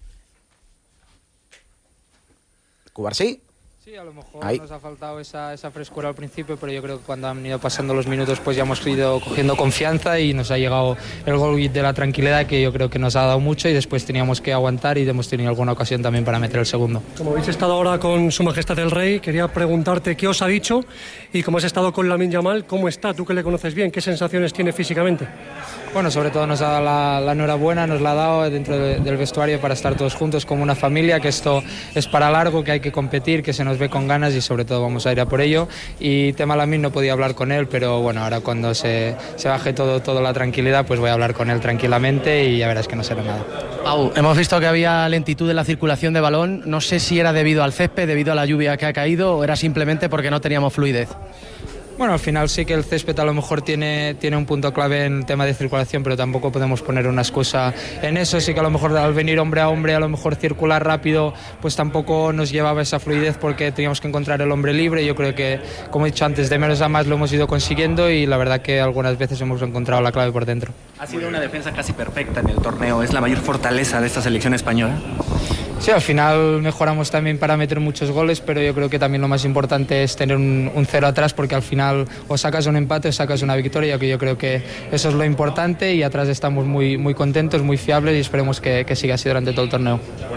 Cubarsí. Sí, a lo mejor nos ha faltado esa frescura al principio, pero yo creo que cuando han ido pasando los minutos pues ya hemos ido cogiendo confianza y nos ha llegado el gol de la tranquilidad, que yo creo que nos ha dado mucho, y después teníamos que aguantar y hemos tenido alguna ocasión también para meter el segundo. Como habéis estado ahora con Su Majestad el Rey, quería preguntarte qué os ha dicho y cómo has estado con Lamine Yamal, cómo está, tú que le conoces bien, qué sensaciones tiene físicamente. Bueno, sobre todo nos ha dado la enhorabuena, nos la ha dado dentro del vestuario para estar todos juntos como una familia, que esto es para largo, que hay que competir, que se nos ve con ganas y sobre todo vamos a ir a por ello. Y tema Lamine no podía hablar con él, pero bueno, ahora cuando se baje toda la tranquilidad, pues voy a hablar con él tranquilamente y ya verás que no será nada. Pau, hemos visto que había lentitud en la circulación de balón, no sé si era debido al césped, debido a la lluvia que ha caído, o era simplemente porque no teníamos fluidez. Bueno, al final sí que el césped a lo mejor tiene un punto clave en el tema de circulación, pero tampoco podemos poner una excusa en eso. Sí que a lo mejor al venir hombre a hombre, a lo mejor circular rápido, pues tampoco nos llevaba esa fluidez porque teníamos que encontrar el hombre libre. Yo creo que, como he dicho antes, de menos a más lo hemos ido consiguiendo y la verdad que algunas veces hemos encontrado la clave por dentro. Ha sido una defensa casi perfecta en el torneo. ¿Es la mayor fortaleza de esta selección española? Sí, al final mejoramos también para meter muchos goles, pero yo creo que también lo más importante es tener un cero atrás, porque al final o sacas un empate o sacas una victoria, que yo creo que eso es lo importante, y atrás estamos muy, muy contentos, muy fiables, y esperemos que siga así durante todo el torneo.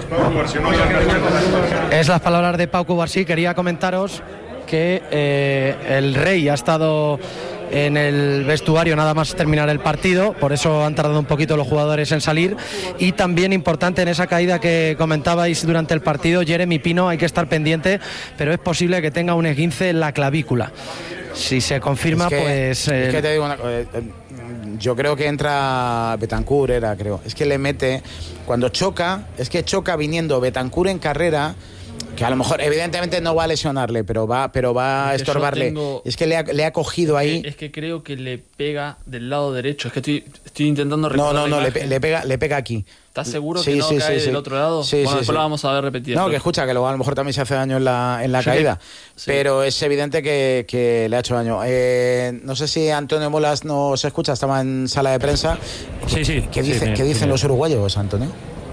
Es las palabras de Pau Cubarsí. Quería comentaros que el Rey ha estado en el vestuario nada más terminar el partido, por eso han tardado un poquito los jugadores en salir, y también importante en esa caída que comentabais durante el partido, Jeremy Pino, hay que estar pendiente, pero es posible que tenga un esguince en la clavícula. Si se confirma, pues... Es que te digo una, yo creo que entra Bentancur, creo. Es que le mete, cuando choca, es que choca viniendo Bentancur en carrera, que a lo mejor evidentemente no va a lesionarle, pero va a estorbarle. Es que le ha cogido ahí. Es que creo que le pega del lado derecho. Es que estoy intentando recordar. No, le pega aquí. ¿Estás seguro que no cae del otro lado? Sí, bueno, después lo vamos a ver repetir. No, que escucha, que luego a lo mejor también se hace daño en la caída. Sí. Pero es evidente que le ha hecho daño. No sé si Antonio Molas nos escucha, estaba en sala de prensa. Sí. ¿Qué dicen los uruguayos, Antonio?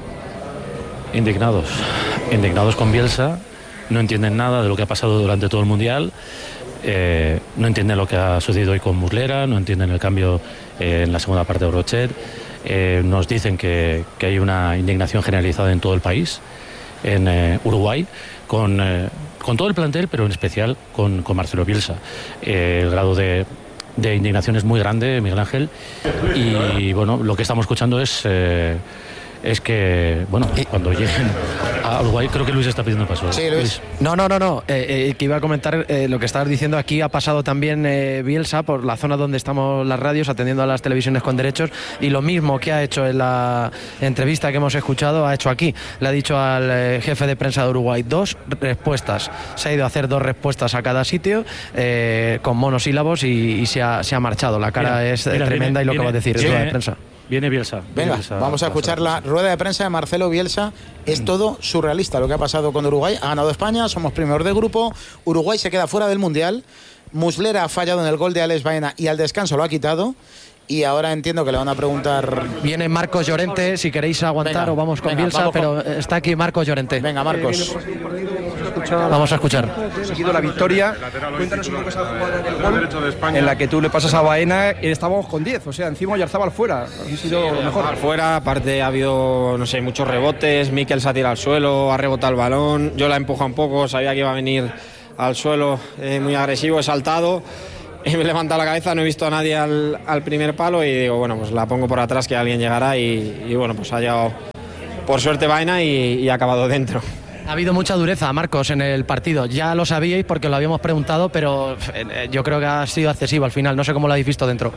Indignados con Bielsa, no entienden nada de lo que ha pasado durante todo el Mundial, no entienden lo que ha sucedido hoy con Muslera, no entienden el cambio en la segunda parte de Brochet, nos dicen que hay una indignación generalizada en todo el país, en Uruguay, con todo el plantel, pero en especial con Marcelo Bielsa. El grado de indignación es muy grande, Miguel Ángel, y bueno, lo que estamos escuchando es es que, bueno, cuando lleguen a Uruguay, creo que Luis está pidiendo paso. Sí, Luis. No, que iba a comentar lo que estabas diciendo. Aquí ha pasado también Bielsa por la zona donde estamos las radios, atendiendo a las televisiones con derechos, y lo mismo que ha hecho en la entrevista que hemos escuchado, ha hecho aquí. Le ha dicho al jefe de prensa de Uruguay 2 respuestas. Se ha ido a hacer 2 respuestas a cada sitio, con monosílabos, y se ha marchado. La cara es tremenda, y lo que va a decir es rueda de prensa. Viene Bielsa. Venga, vamos a escuchar la rueda de prensa de Marcelo Bielsa. Es todo surrealista lo que ha pasado con Uruguay. Ha ganado España, somos primeros de grupo. Uruguay se queda fuera del Mundial. Muslera ha fallado en el gol de Alex Baena y al descanso lo ha quitado. Y ahora entiendo que le van a preguntar... Viene Marcos Llorente, si queréis aguantar. Venga, o vamos con Bielsa, pero está aquí Marcos Llorente. Venga, Marcos. Vamos a escuchar. Ha seguido la victoria. Cuéntanos un poco esa jugada del gol en la que tú le pasas a Baena y estábamos con 10. O sea, encima Oyarzábal fuera. Ha sido lo mejor. Fuera, aparte ha habido, no sé, muchos rebotes. Mikel se ha tirado al suelo, ha rebotado el balón. Yo la he empujado un poco, sabía que iba a venir al suelo muy agresivo, he saltado. Me he levantado la cabeza, no he visto a nadie al primer palo y digo, bueno, pues la pongo por atrás que alguien llegará y bueno, pues ha llegado por suerte Baena y ha acabado dentro. Ha habido mucha dureza, Marcos, en el partido. Ya lo sabíais porque lo habíamos preguntado, pero yo creo que ha sido excesivo al final. No sé cómo lo habéis visto dentro.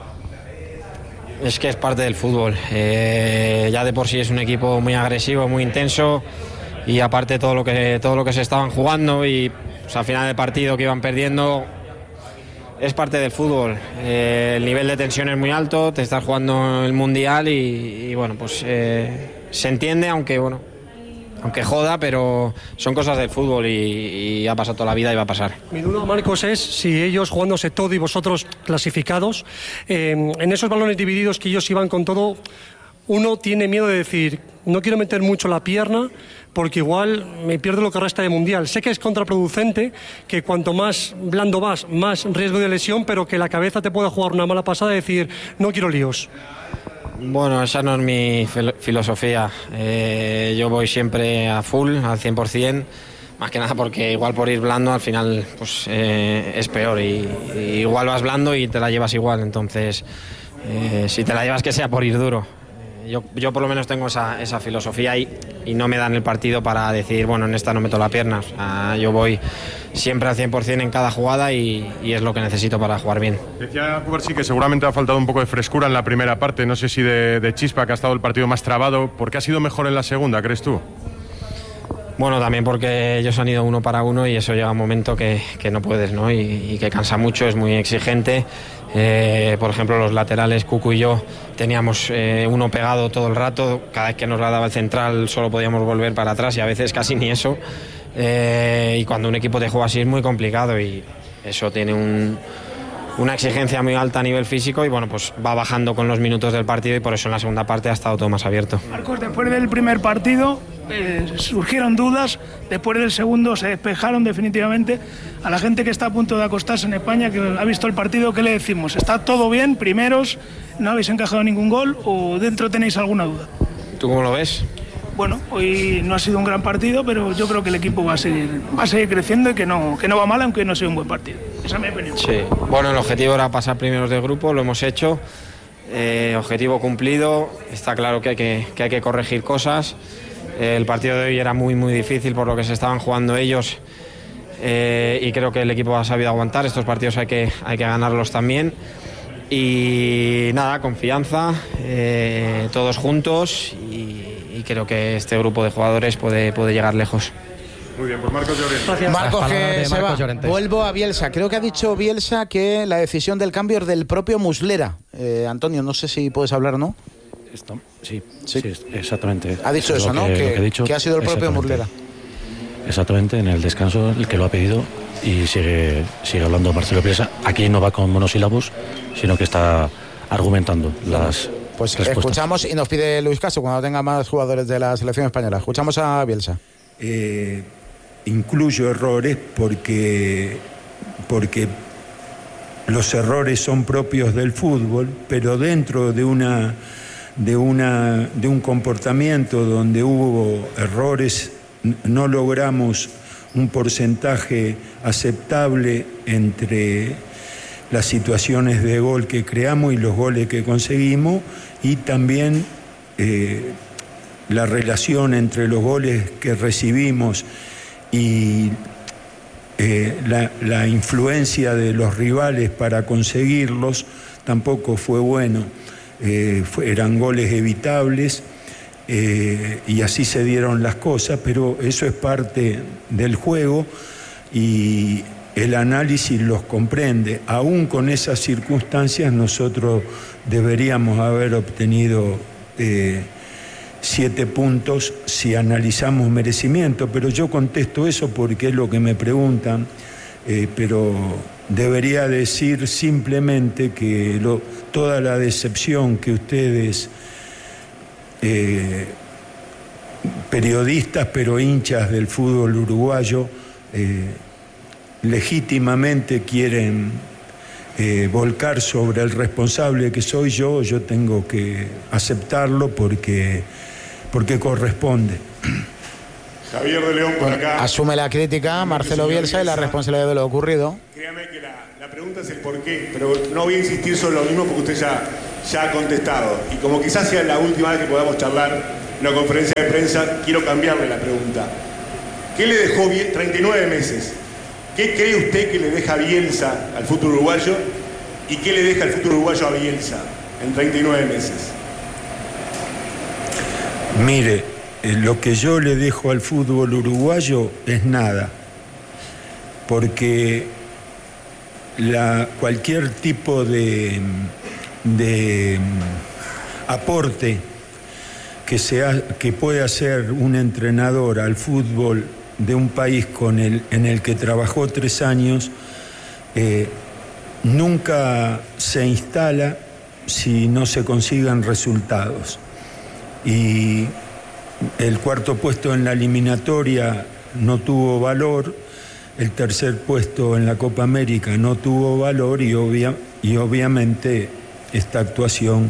Es que es parte del fútbol. Ya de por sí es un equipo muy agresivo, muy intenso, y aparte todo lo que se estaban jugando y pues, al final del partido que iban perdiendo. Es parte del fútbol, el nivel de tensión es muy alto, te estás jugando el Mundial y bueno, pues se entiende, aunque joda, pero son cosas del fútbol y ha pasado toda la vida y va a pasar. Mi duda, Marcos, es si ellos jugándose todo y vosotros clasificados, en esos balones divididos que ellos iban con todo, uno tiene miedo de decir, no quiero meter mucho la pierna porque igual me pierdo lo que resta de Mundial. Sé que es contraproducente, que cuanto más blando vas, más riesgo de lesión, pero que la cabeza te pueda jugar una mala pasada y decir, no quiero líos. Bueno, esa no es mi filosofía. Yo voy siempre a full, al 100%, más que nada porque igual por ir blando al final pues, es peor y igual vas blando y te la llevas igual. Entonces, si te la llevas que sea por ir duro. Yo por lo menos tengo esa filosofía y no me dan el partido para decir, bueno, en esta no meto la pierna. O sea, yo voy siempre al 100% en cada jugada y es lo que necesito para jugar bien. Decía Cubarsí que seguramente ha faltado un poco de frescura en la primera parte, no sé si de chispa, que ha estado el partido más trabado. ¿Por qué ha sido mejor en la segunda, crees tú? Bueno, también porque ellos han ido 1 para 1 y eso llega un momento que no puedes, ¿no? Y que cansa mucho, es muy exigente. Por ejemplo, los laterales, Cucu y yo, teníamos uno pegado todo el rato. Cada vez que nos la daba el central solo podíamos volver para atrás y a veces casi ni eso. Y cuando un equipo te juega así es muy complicado y eso tiene una exigencia muy alta a nivel físico y bueno, pues va bajando con los minutos del partido y por eso en la segunda parte ha estado todo más abierto. Marcos, después del primer partido surgieron dudas, después del segundo se despejaron definitivamente. A la gente que está a punto de acostarse en España, que ha visto el partido, ¿qué le decimos? ¿Está todo bien? ¿Primeros? ¿No habéis encajado ningún gol? ¿O dentro tenéis alguna duda? ¿Tú cómo lo ves? Bueno, hoy no ha sido un gran partido, pero yo creo que el equipo va a seguir creciendo y que no va mal, aunque no sea un buen partido. Esa es mi opinión. Sí, bueno, el objetivo era pasar primeros de grupo, lo hemos hecho. Objetivo cumplido, está claro que hay que corregir cosas. El partido de hoy era muy muy difícil por lo que se estaban jugando ellos y creo que el equipo ha sabido aguantar. Estos partidos hay que ganarlos también. Y nada, confianza, todos juntos y creo que este grupo de jugadores puede llegar lejos. Muy bien, pues Marcos Llorente. Marcos que se va. Llorente. Vuelvo a Bielsa. Creo que ha dicho Bielsa que la decisión del cambio es del propio Muslera. Antonio, no sé si puedes hablar, ¿no? Sí, exactamente. Ha dicho eso, ¿no? Que ha sido el propio Muslera. Exactamente, en el descanso el que lo ha pedido y sigue hablando Marcelo Bielsa. Aquí no va con monosílabos, sino que está argumentando las pues respuestas. Escuchamos y nos pide Luis Caso cuando tenga más jugadores de la selección española. Escuchamos a Bielsa. Incluyo errores porque los errores son propios del fútbol, pero dentro de un comportamiento donde hubo errores, no logramos un porcentaje aceptable entre las situaciones de gol que creamos y los goles que conseguimos, y también la relación entre los goles que recibimos y la influencia de los rivales para conseguirlos tampoco fue bueno. Eran goles evitables y así se dieron las cosas, pero eso es parte del juego y el análisis los comprende. Aún con esas circunstancias nosotros deberíamos haber obtenido 7 puntos si analizamos merecimiento, pero yo contesto eso porque es lo que me preguntan, pero debería decir simplemente que toda la decepción que ustedes, periodistas pero hinchas del fútbol uruguayo, legítimamente quieren volcar sobre el responsable que soy yo tengo que aceptarlo porque corresponde. Javier de León por acá. Asume la crítica Marcelo Bielsa y la responsabilidad de lo ocurrido. Créame que la pregunta es el por qué, pero no voy a insistir sobre lo mismo porque usted ya ha contestado. Y como quizás sea la última vez que podamos charlar en una conferencia de prensa, quiero cambiarle la pregunta. ¿Qué le dejó 39 meses? ¿Qué cree usted que le deja Bielsa al fútbol uruguayo? ¿Y qué le deja el fútbol uruguayo a Bielsa en 39 meses? Mire, lo que yo le dejo al fútbol uruguayo es nada, porque cualquier tipo de aporte que pueda hacer un entrenador al fútbol de un país en el que trabajó 3 años, nunca se instala si no se consigan resultados. Y el 4.º puesto en la eliminatoria no tuvo valor, el 3.er puesto en la Copa América no tuvo valor y obviamente esta actuación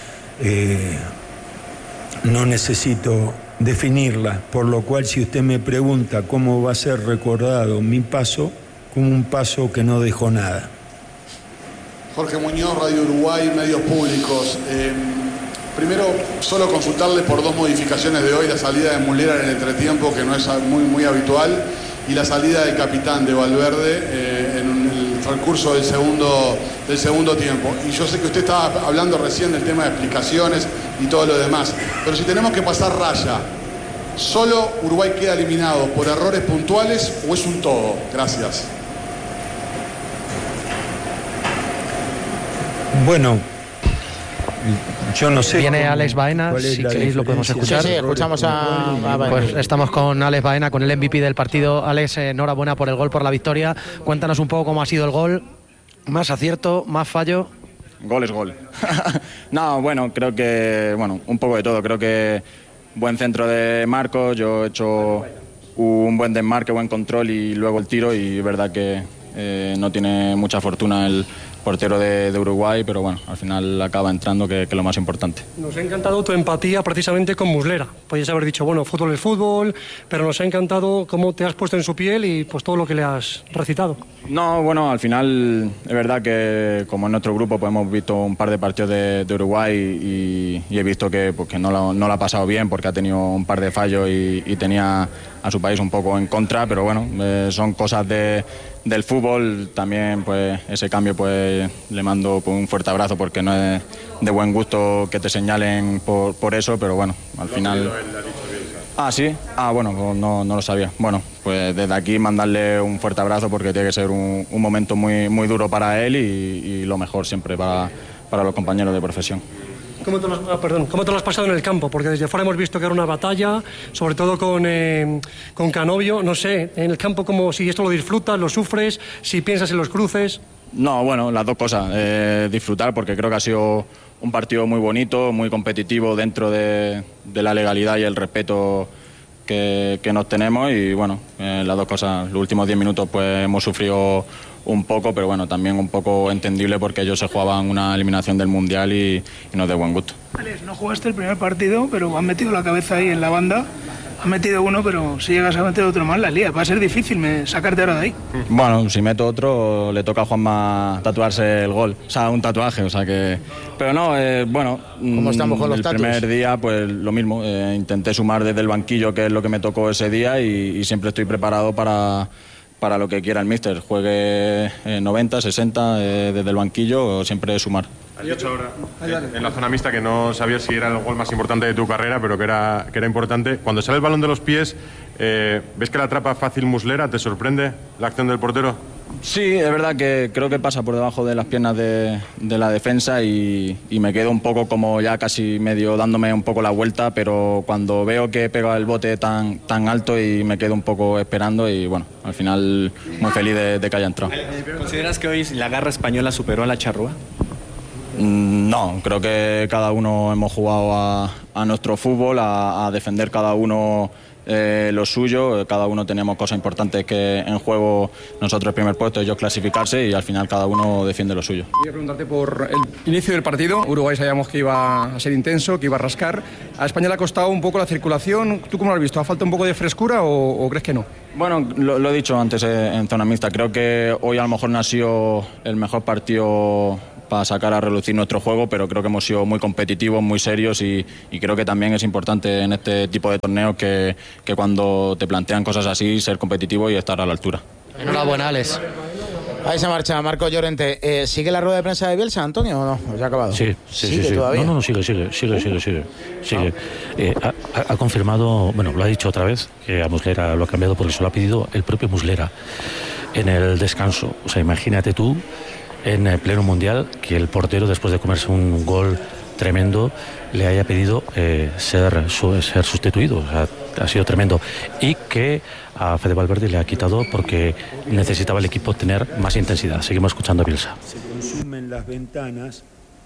no necesito definirla, por lo cual si usted me pregunta cómo va a ser recordado mi paso, como un paso que no dejó nada. Jorge Muñoz, Radio Uruguay, medios públicos. Primero, solo consultarle por 2 modificaciones de hoy, la salida de Muslera en el entretiempo, que no es muy habitual, y la salida del capitán de Valverde en el transcurso del segundo tiempo. Y yo sé que usted estaba hablando recién del tema de explicaciones y todo lo demás, pero si tenemos que pasar raya, ¿solo Uruguay queda eliminado por errores puntuales o es un todo? Gracias. Bueno, yo no sé. Viene Alex Baena, si queréis lo podemos escuchar. Sí, escuchamos a Baena. Pues estamos con Alex Baena, con el MVP del partido. Alex, enhorabuena por el gol, por la victoria. Cuéntanos un poco cómo ha sido el gol. ¿Más acierto, más fallo? Gol es gol. No, bueno, creo que, un poco de todo. Creo que buen centro de Marcos, yo he hecho un buen desmarque, buen control y luego el tiro, y es verdad que no tiene mucha fortuna el portero de Uruguay, pero bueno, al final acaba entrando, que es lo más importante. Nos ha encantado tu empatía precisamente con Muslera. Podrías haber dicho, bueno, fútbol es fútbol, pero nos ha encantado cómo te has puesto en su piel y pues todo lo que le has recitado. No, bueno, al final es verdad que como en nuestro grupo pues hemos visto un par de partidos de Uruguay y he visto que no lo ha pasado bien porque ha tenido un par de fallos y tenía a su país un poco en contra, pero bueno, son cosas del fútbol. También pues ese cambio pues le mando un fuerte abrazo porque no es de buen gusto que te señalen por eso, pero bueno, al final... Ah, ¿sí? Ah, bueno, pues no lo sabía. Bueno, pues desde aquí mandarle un fuerte abrazo porque tiene que ser un momento muy, muy duro para él y lo mejor siempre para los compañeros de profesión. ¿Cómo te lo has pasado en el campo? Porque desde fuera hemos visto que era una batalla, sobre todo con Canovio. No sé, en el campo, como si esto lo disfrutas, lo sufres, si piensas en los cruces. No, bueno, las dos cosas. Disfrutar porque creo que ha sido un partido muy bonito, muy competitivo dentro de la legalidad y el respeto que nos tenemos. Y bueno, las dos cosas. Los últimos 10 minutos pues hemos sufrido un poco, pero bueno, también un poco entendible porque ellos se jugaban una eliminación del Mundial y nos de buen gusto. Alex, no jugaste el primer partido, pero han metido la cabeza ahí en la banda. Ha metido uno, pero si llegas a meter otro más, la lía. Va a ser difícil sacarte ahora de ahí. Bueno, si meto otro, le toca a Juanma tatuarse el gol. O sea, un tatuaje, o sea que... Pero no, bueno... ¿Cómo estamos con los tatus? El primer día, pues lo mismo. Intenté sumar desde el banquillo, que es lo que me tocó ese día, y siempre estoy preparado para lo que quiera el míster. Juegue 90, 60 desde el banquillo, siempre sumar. Has dicho ahora en la zona mixta que no sabías si era el gol más importante de tu carrera, pero que era importante. Cuando sale el balón de los pies, ¿ves que la atrapa fácil Muslera? ¿Te sorprende la acción del portero? Sí, es verdad que creo que pasa por debajo de las piernas de la defensa y me quedo un poco como ya casi medio dándome un poco la vuelta, pero cuando veo que pega el bote tan alto y me quedo un poco esperando y bueno, al final muy feliz de que haya entrado. ¿Consideras que hoy la garra española superó a la charrúa? No, creo que cada uno hemos jugado a nuestro fútbol, a defender cada uno lo suyo, cada uno teníamos cosas importantes que en juego, nosotros el primer puesto, ellos clasificarse y al final cada uno defiende lo suyo. Quería preguntarte por el inicio del partido. Uruguay sabíamos que iba a ser intenso, que iba a rascar. A España le ha costado un poco la circulación. ¿Tú cómo lo has visto? ¿Ha falta un poco de frescura o crees que no? Bueno, lo he dicho antes en zona mixta, creo que hoy a lo mejor no ha sido el mejor partido para sacar a relucir nuestro juego, pero creo que hemos sido muy competitivos, muy serios y creo que también es importante en este tipo de torneos que cuando te plantean cosas así, ser competitivo y estar a la altura. Enhorabuena, Alex. Ahí se marcha Marco Llorente. ¿Sigue la rueda de prensa de Bielsa, Antonio, o no? ¿O ya ha acabado? Sí. ¿Todavía? No, sigue. Ha confirmado, bueno, lo ha dicho otra vez, que a Muslera lo ha cambiado porque se lo ha pedido el propio Muslera en el descanso. O sea, imagínate tú, en el pleno mundial, que el portero, después de comerse un gol tremendo, le haya pedido ser sustituido. O sea, ha sido tremendo. Y que a Fede Valverde le ha quitado porque necesitaba el equipo tener más intensidad. Seguimos escuchando a Bielsa. Se consumen las ventanas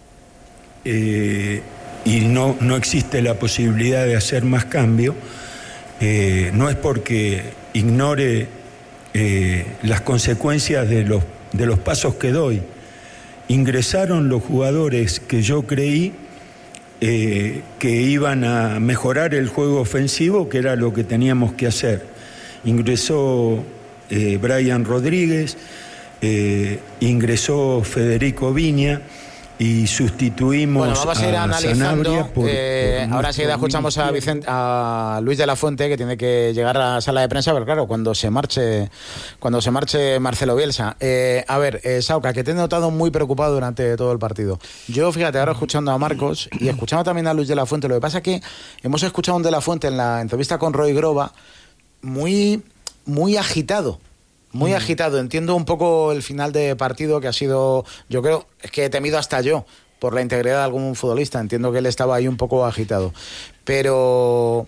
y no existe la posibilidad de hacer más cambio. No es porque ignore las consecuencias de los pasos que doy. Ingresaron los jugadores que yo creí que iban a mejorar el juego ofensivo, que era lo que teníamos que hacer. Ingresó Brian Rodríguez, ingresó Federico Viña y sustituimos. Bueno, vamos a ir analizando. Ahora enseguida escuchamos a Luis de la Fuente, que tiene que llegar a la sala de prensa, pero claro, cuando se marche Marcelo Bielsa. A ver, Sauca, que te he notado muy preocupado durante todo el partido. Yo, fíjate, ahora escuchando a Marcos y escuchando también a Luis de la Fuente, lo que pasa es que hemos escuchado a un de la Fuente en la entrevista con Roy Groba muy agitado. Muy agitado. Entiendo un poco el final de partido, que ha sido, yo creo, es que he temido hasta yo por la integridad de algún futbolista. Entiendo que él estaba ahí un poco agitado. Pero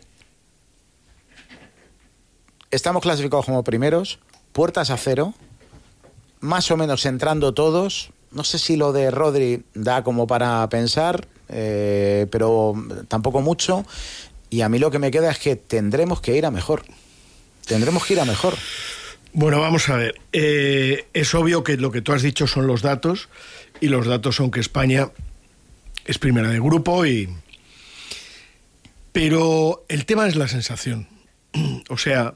estamos clasificados como primeros, puertas a cero, más o menos entrando todos. No sé si lo de Rodri da como para pensar, pero tampoco mucho. Y a mí lo que me queda es que tendremos que ir a mejor. Bueno, vamos a ver. Es obvio que lo que tú has dicho son los datos, y los datos son que España es primera de grupo, pero el tema es la sensación. O sea,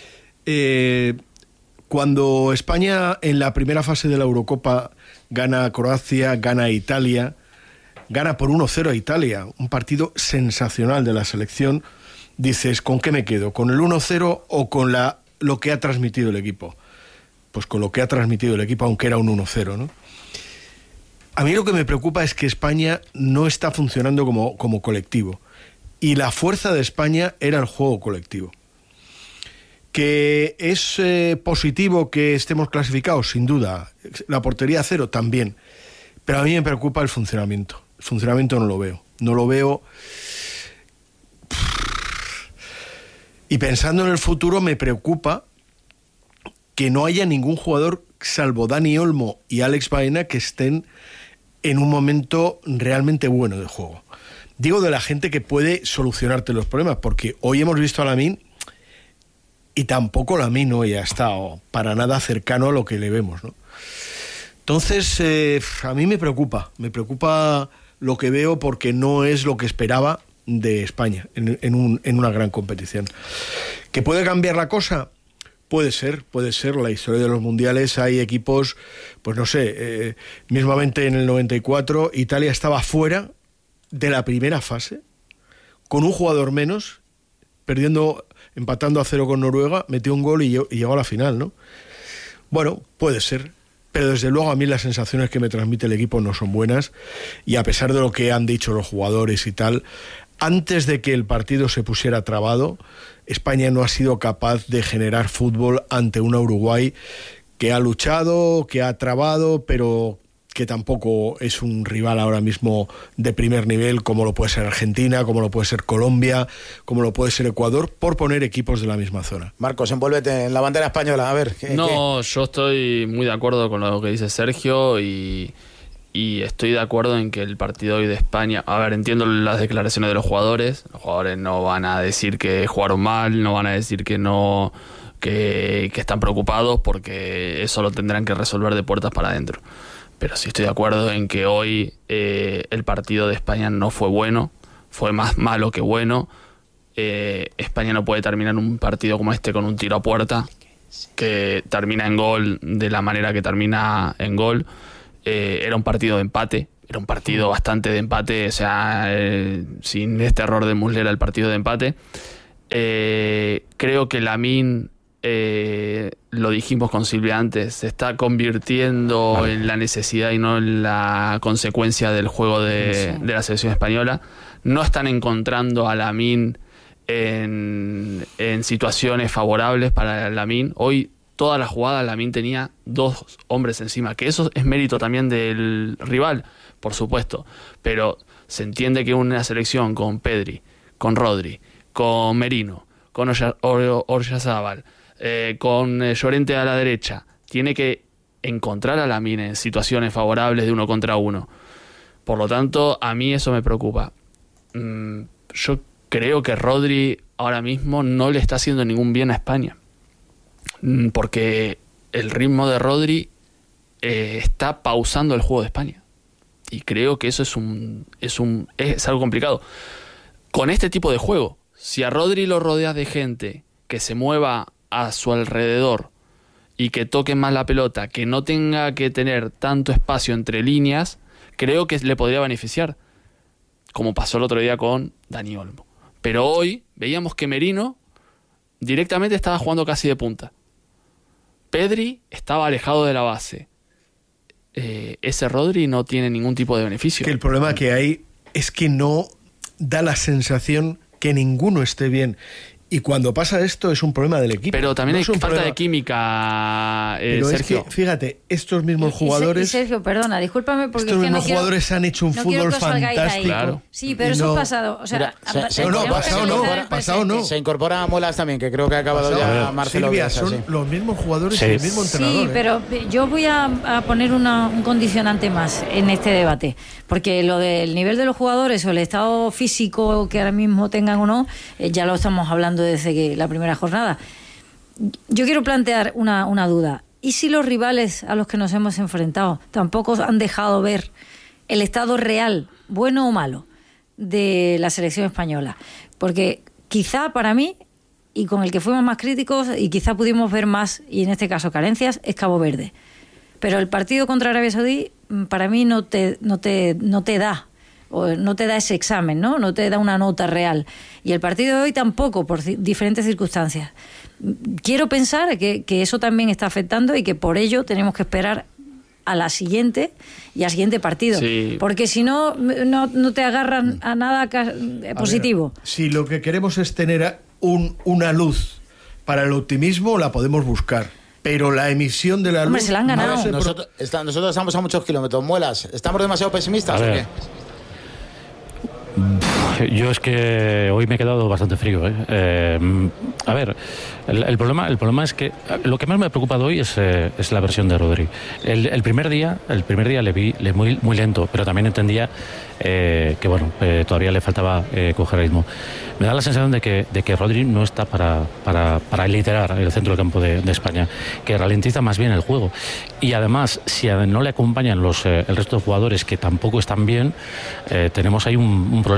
cuando España en la primera fase de la Eurocopa gana a Croacia, gana a Italia, gana por 1-0 a Italia, un partido sensacional de la selección, dices, ¿con qué me quedo? ¿Con el 1-0 o con lo que ha transmitido el equipo? Pues con lo que ha transmitido el equipo, aunque era un 1-0, ¿no? A mí lo que me preocupa es que España no está funcionando como colectivo. Y la fuerza de España era el juego colectivo. ¿Que es positivo que estemos clasificados? Sin duda. La portería cero también. Pero a mí me preocupa el funcionamiento. El funcionamiento no lo veo. No lo veo. Y pensando en el futuro, me preocupa que no haya ningún jugador, salvo Dani Olmo y Alex Baena, que estén en un momento realmente bueno de juego. Digo, de la gente que puede solucionarte los problemas, porque hoy hemos visto a Lamine y tampoco Lamine hoy ha estado para nada cercano a lo que le vemos, ¿no? Entonces, a mí me preocupa lo que veo, porque no es lo que esperaba de España en una gran competición. ¿Que puede cambiar la cosa? Puede ser. La historia de los mundiales, hay equipos, pues no sé, mismamente en el 94 Italia estaba fuera de la primera fase con un jugador menos, empatando a 0 con Noruega, metió un gol y llegó a la final, ¿no? Bueno, puede ser, pero desde luego a mí las sensaciones que me transmite el equipo no son buenas, y a pesar de lo que han dicho los jugadores y tal, antes de que el partido se pusiera trabado, España no ha sido capaz de generar fútbol ante una Uruguay que ha luchado, que ha trabado, pero que tampoco es un rival ahora mismo de primer nivel, como lo puede ser Argentina, como lo puede ser Colombia, como lo puede ser Ecuador, por poner equipos de la misma zona. Marcos, envuélvete en la bandera española, a ver. Yo estoy muy de acuerdo con lo que dice Sergio y estoy de acuerdo en que el partido hoy de España, a ver, entiendo las declaraciones de los jugadores no van a decir que jugaron mal, no van a decir que no, que están preocupados, porque eso lo tendrán que resolver de puertas para adentro. Pero sí estoy de acuerdo en que hoy el partido de España no fue bueno, fue más malo que bueno. España no puede terminar un partido como este con un tiro a puerta, que termina en gol de la manera que termina en gol. Era un partido de empate, era un partido bastante de empate, o sea, sin este error de Muslera, el partido de empate. Creo que Lamine, lo dijimos con Silvia antes, se está convirtiendo en la necesidad y no en la consecuencia del juego de la selección española. No están encontrando a Lamine en situaciones favorables para Lamine. Hoy toda la jugada Lamine tenía 2 hombres encima, que eso es mérito también del rival, por supuesto, pero se entiende que una selección con Pedri, con Rodri, con Merino, con Oyarzabal, con Llorente a la derecha, tiene que encontrar a Lamine en situaciones favorables de 1 contra 1. Por lo tanto, a mí eso me preocupa. Yo creo que Rodri ahora mismo no le está haciendo ningún bien a España, porque el ritmo de Rodri está pausando el juego de España, y creo que eso es algo complicado. Con este tipo de juego, si a Rodri lo rodeas de gente que se mueva a su alrededor y que toque más la pelota, que no tenga que tener tanto espacio entre líneas, creo que le podría beneficiar, como pasó el otro día con Dani Olmo. Pero hoy veíamos que Merino directamente estaba jugando casi de punta. Pedri estaba alejado de la base. Ese Rodri no tiene ningún tipo de beneficio. Que el problema que hay es que no da la sensación que ninguno esté bien. Y cuando pasa esto es un problema del equipo. Pero también no hay es un falta problema de química, pero Sergio. Es que, fíjate, estos mismos jugadores... Sergio, perdona, discúlpame porque estos es que mismos jugadores han hecho un fútbol fantástico. Claro. Sí, pero eso es pasado. O sea, pasado no. Se incorpora a Muelas también, que creo que ha acabado ya Marcelo Silvia, Bielsa, son los mismos jugadores y el mismo entrenador. Sí, pero yo voy a poner un condicionante más en este debate, porque lo del nivel de los jugadores o el estado físico que ahora mismo tengan o no, ya lo estamos hablando desde que la primera jornada. Yo quiero plantear una duda. ¿Y si los rivales a los que nos hemos enfrentado tampoco han dejado ver el estado real, bueno o malo, de la selección española? Porque quizá para mí, y con el que fuimos más críticos, y quizá pudimos ver más, y en este caso carencias, es Cabo Verde. Pero el partido contra Arabia Saudí, para mí no te da, o no te da ese examen, no te da una nota real. Y el partido de hoy tampoco, por diferentes circunstancias. Quiero pensar que eso también está afectando y que por ello tenemos que esperar a la siguiente y al siguiente partido. Sí. Porque si no te agarran a nada positivo. Ver, si lo que queremos es tener una luz para el optimismo, la podemos buscar. Pero la emisión de la luz... Se la han ganado. Nosotros estamos a muchos kilómetros. Muelas, ¿estamos demasiado pesimistas o qué? Yo es que hoy me he quedado bastante frío. A ver, el problema es que lo que más me ha preocupado hoy es la versión de Rodri. El primer día le vi muy lento, pero también entendía que todavía le faltaba coger ritmo. Me da la sensación de que Rodri no está para liderar el centro del campo de España, que ralentiza más bien el juego. Y además, si no le acompañan el resto de jugadores que tampoco están bien, tenemos ahí un problema.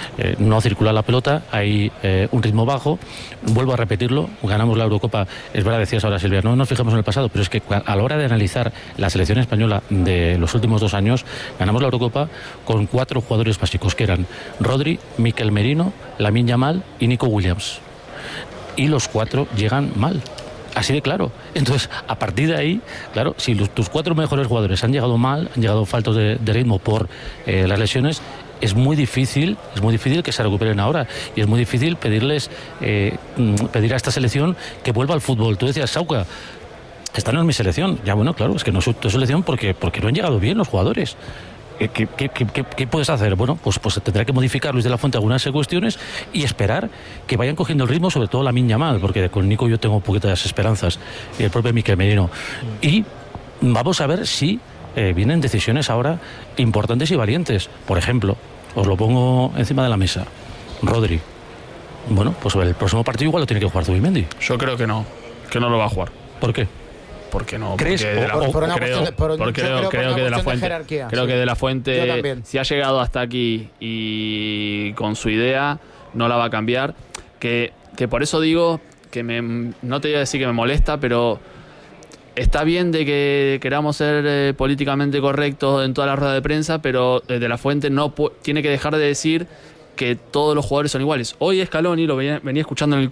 no circula la pelota, hay un ritmo bajo. Vuelvo a repetirlo, ganamos la Eurocopa, es verdad, decías ahora, Silvia, no nos fijamos en el pasado, pero es que a la hora de analizar la selección española de los últimos 2 años, ganamos la Eurocopa con 4 jugadores básicos, que eran Rodri, Mikel Merino, Lamine Yamal y Nico Williams. Y los 4 llegan mal. Así de claro. Entonces, a partir de ahí, claro, si tus 4 mejores jugadores han llegado mal, han llegado faltos de ritmo por las lesiones, es muy difícil que se recuperen ahora. Y es muy difícil pedir a esta selección que vuelva al fútbol. Tú decías, Sauca, esta no es mi selección. Ya bueno, claro, es que no es tu selección porque no han llegado bien los jugadores. ¿Qué puedes hacer? Bueno, pues tendrá que modificar Luis de la Fuente algunas cuestiones y esperar que vayan cogiendo el ritmo, sobre todo Lamine Yamal, porque con Nico yo tengo poquitas esperanzas, y el propio Mikel Merino. Y vamos a ver si vienen decisiones ahora importantes y valientes. Por ejemplo, os lo pongo encima de la mesa, Rodri. Bueno, pues el próximo partido igual lo tiene que jugar Zubimendi. Yo creo que no lo va a jugar. ¿Por qué? Porque no, ¿crees? Creo que De La Fuente, si ha llegado hasta aquí y con su idea no la va a cambiar, que por eso digo que no te voy a decir que me molesta, pero está bien de que queramos ser políticamente correctos en toda la rueda de prensa, pero De La Fuente no tiene que dejar de decir que todos los jugadores son iguales. Hoy Scaloni, lo venía escuchando en el